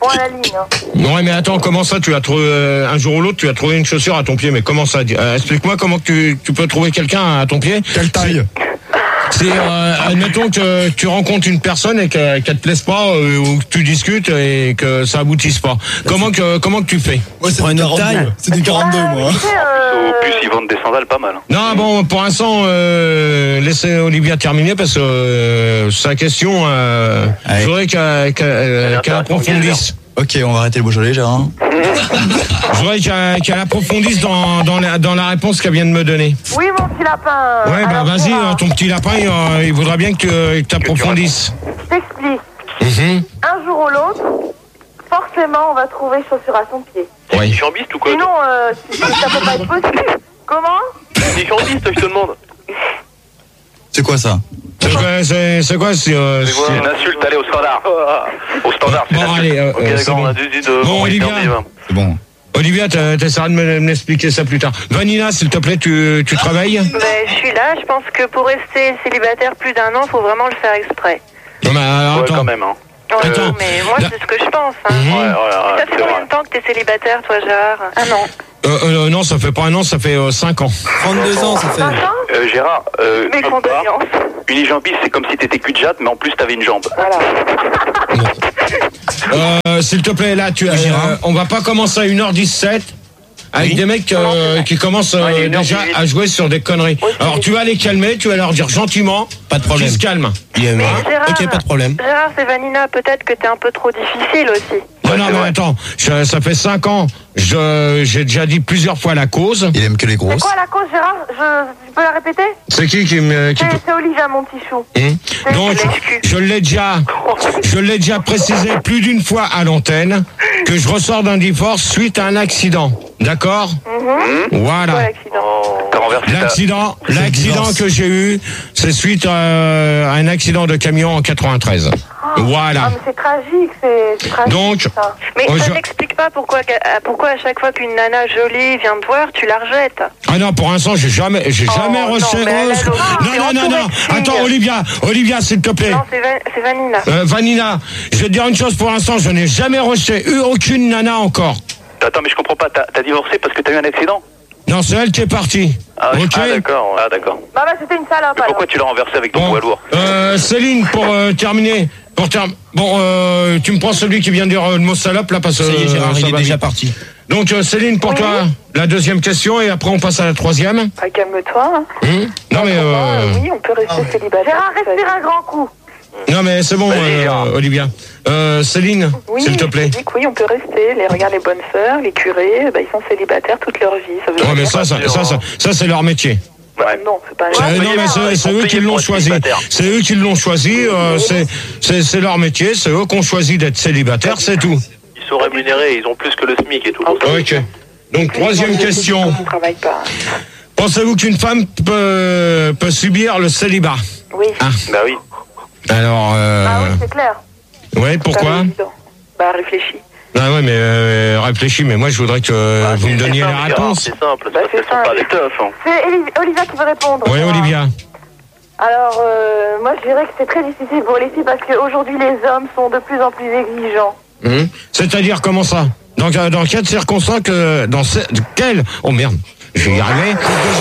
point à la ligne. Non, mais attends, comment ça, tu as trouvé, un jour ou l'autre, tu as trouvé une chaussure à ton pied, mais comment ça? Explique-moi comment tu peux trouver quelqu'un à ton pied. Quelle taille? C'est, admettons que tu rencontres une personne et qu'elle te plaise pas, ou que tu discutes et que ça aboutisse pas. Comment que tu fais? Ouais, c'est une taille. C'est des 42, moi. Au plus, ils vendent des sandales pas mal. Non, bon, pour l'instant, laissez Olivia terminer parce que sa question, je voudrais qu'elle approfondisse. Ok, on va arrêter le Beaujolais, Gérard. Je voudrais qu'elle approfondisse dans la réponse qu'elle vient de me donner. Oui, mon petit lapin. Ouais, bah vas-y, ton petit lapin, il voudra bien que tu approfondisses. Je t'explique. Un jour ou l'autre, forcément, on va trouver chaussure à son pied. Ouais. Une jambiste ou quoi? Sinon, ça peut pas être possible. Comment? Une jambiste, je te demande. C'est quoi ça? C'est quoi c'est une insulte, allez, au standard. Au standard, c'est bon, allez, ok, d'accord, on a dit de... Bon, Olivia. C'est bon. Olivia, t'essaieras de m'expliquer ça plus tard. Vanina, s'il te plaît, tu travailles? Je suis là, je pense que pour rester célibataire plus d'un an, faut vraiment le faire exprès. Non, mais alors, ouais, attends. quand même, hein. Attends. Mais moi, c'est ce que je pense. Hein. Ça fait combien de temps que t'es célibataire, toi, Gérard? Un an. Non, ça fait pas un an, ça fait 5 ans. 32 ans, ça fait. Gérard, mes condoléances. Une jambiste, c'est comme si t'étais cul de jatte, mais en plus t'avais une jambe. Voilà. S'il te plaît, là, on va pas commencer à 1h17 avec des mecs qui commencent déjà à jouer sur des conneries. Alors tu vas les calmer, tu vas leur dire gentiment, pas de problème. Qu'ils se calment. Gérard, ok, pas de problème. Gérard, c'est Vanina, peut-être que t'es un peu trop difficile aussi. Non, mais attends, ça fait 5 ans, j'ai déjà dit plusieurs fois la cause. Il aime que les grosses. C'est quoi la cause, Gérard? Tu peux la répéter? C'est qui C'est Olivia, mon petit chou. Donc, je l'ai déjà précisé plus d'une fois à l'antenne que je ressors d'un divorce suite à un accident. D'accord? Voilà. L'accident que j'ai eu, c'est suite à un accident de camion en 93. Voilà. Ah, mais c'est tragique, c'est tragique. Donc, ça. Mais ça n'explique pas pourquoi à chaque fois qu'une nana jolie vient te voir, tu la rejettes. Ah non, pour l'instant, j'ai jamais reçu. Non. Attends, Olivia, s'il te plaît. Non, c'est Vanina. Vanina, je vais te dire une chose pour l'instant, je n'ai jamais eu aucune nana encore. Attends, mais je comprends pas, t'as divorcé parce que t'as eu un accident? Non, c'est elle qui est partie. D'accord. Bah, c'était une salope. Pourquoi tu l'as renversé avec ton poids lourd? Céline, pour terminer. Bon, tu me prends celui qui vient de dire le mot salope là parce que. Ça y est, Gérard, il est déjà parti. Donc Céline, pour toi, la deuxième question et après on passe à la troisième. Calme-toi. Non mais. Oui, on peut rester célibataire. Gérard, respire un grand coup. Non mais c'est bon, Olivia. Céline, s'il te plaît. Oui, on peut rester. Regarde les bonnes sœurs, les curés, ils sont célibataires toute leur vie. Ouais, mais ça c'est leur métier. Ouais. Non, c'est pas non, mais c'est eux qui l'ont choisi. C'est eux qui l'ont choisi. C'est leur métier. C'est eux qui ont choisi d'être célibataires. C'est tout. Ils sont rémunérés. Ils ont plus que le SMIC et tout. Ok. Donc troisième question. On ne travaille pas. Pensez-vous qu'une femme peut subir le célibat? Oui. Bah oui. Alors. oui, c'est clair. Ouais. Pourquoi? Réfléchis. Ah ouais, mais réfléchis, mais moi je voudrais que vous me donniez la réponse. C'est simple, ce sont pas des teufs. C'est Olivia qui veut répondre. Oui, Olivia. Alors, moi je dirais que c'est très difficile pour les filles parce qu'aujourd'hui les hommes sont de plus en plus exigeants. C'est-à-dire comment ça? Dans quelles circonstances oh merde, je vais y arriver.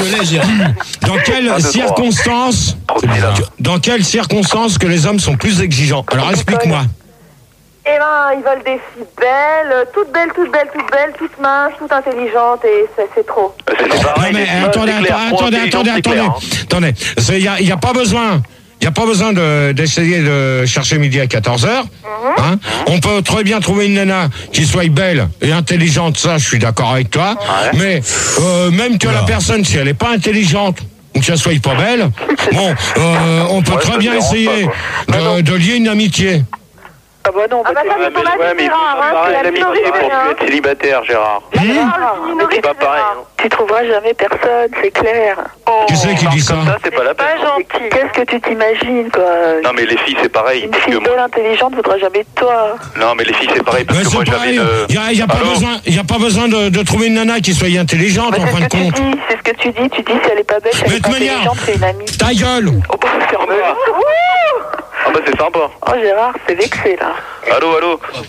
Dans quelles circonstances que les hommes sont plus exigeants? Alors explique-moi. Eh ben, ils veulent des filles belles, toutes minces, toutes intelligentes, et c'est trop. Non mais attendez. Il n'y a pas besoin d'essayer de chercher midi à 14h. Hein. On peut très bien trouver une nana qui soit belle et intelligente, ça je suis d'accord avec toi. Mais même que la personne, si elle n'est pas intelligente ou qu'elle soit pas belle, on peut très bien essayer de lier une amitié. Ah bah non, ça c'est ton avis, Gérard. C'est l'amitié pour plus être célibataire, Gérard. C'est pas pareil. Tu trouveras jamais personne, c'est clair. Qui c'est qui dit ça? C'est pas la peine. Pas gentil. Qu'est-ce que tu t'imagines, quoi? Non, mais les filles, c'est pareil. Une fille belle, intelligente, voudra jamais de toi. Non, mais les filles, c'est pareil, parce que moi, j'avais Il n'y a pas besoin de trouver une nana qui soit intelligente, en fin de compte. C'est ce que tu dis. Tu dis, si elle est pas belle, si elle est pas intelligente, c'est une amie. Ta gueule! Oh, bah, ferme-la. Ah bah c'est sympa. Oh Gérard, c'est vexé là. Allô.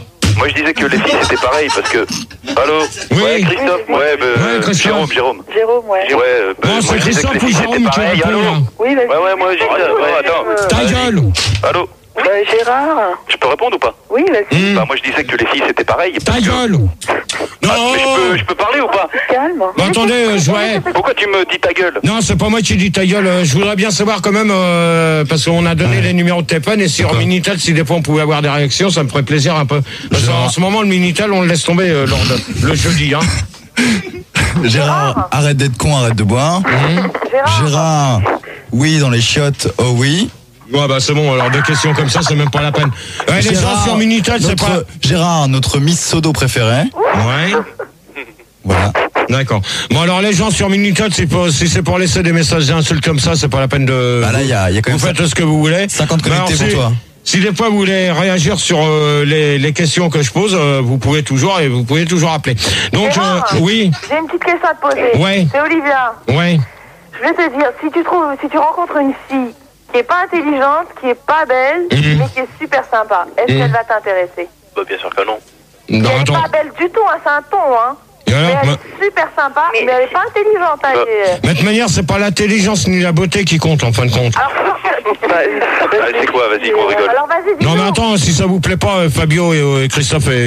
Moi je disais que les filles c'était pareil parce que. Allô? Oui. Ouais, Christophe. Ouais, Christophe. Jérôme. Ouais. Bon, c'est Christophe ou Jérôme qui répond là? Oui, vas-y. Ouais, moi je dis ça. Attends. Ta gueule. Allô? Gérard. Je peux répondre ou pas? Oui, vas-y. Bah moi je disais que les filles c'était pareil. Ta gueule. Non. Mais je peux parler ou pas? Calme. Bon, attendez, ouais. Pourquoi tu me dis ta gueule? Non, c'est pas moi qui dis ta gueule. Je voudrais bien savoir quand même, parce qu'on a donné les numéros de téléphone et sur Minitel, si des fois on pouvait avoir des réactions, ça me ferait plaisir un peu. Parce qu'en ce moment, le Minitel, on le laisse tomber le jeudi, hein. Gérard, arrête d'être con, arrête de boire. Gérard, oui, dans les chiottes, oh oui. Ouais, bah c'est bon, alors des questions comme ça, c'est même pas la peine. Ouais, les gens sur Minitel, c'est pas... Gérard, notre Miss Sodo préférée. Ouais. Voilà. D'accord. Bon, alors les gens sur Minitel, si c'est pour laisser des messages d'insultes comme ça, c'est pas la peine de... Bah là, il y a quand même... Vous faites ce que vous voulez. 50 connectés pour toi. Si des fois vous voulez réagir sur les questions que je pose, vous pouvez toujours appeler. Donc, oui. J'ai une petite question à te poser. Ouais. C'est Olivia. Ouais. Je vais te dire, si tu rencontres une fille qui est pas intelligente, qui est pas belle, mais qui est super sympa, est-ce qu'elle va t'intéresser? Bah bien sûr que non. Non, elle est pas belle du tout, hein, c'est un ton, hein. Mais elle est super sympa, mais elle est pas intelligente. Mais de toute manière, c'est pas l'intelligence ni la beauté qui compte, en fin de compte. Alors, c'est quoi? Vas-y, qu'on rigole. alors vas-y, dis-nous. Non, mais attends, si ça vous plaît pas, Fabio et Christophe et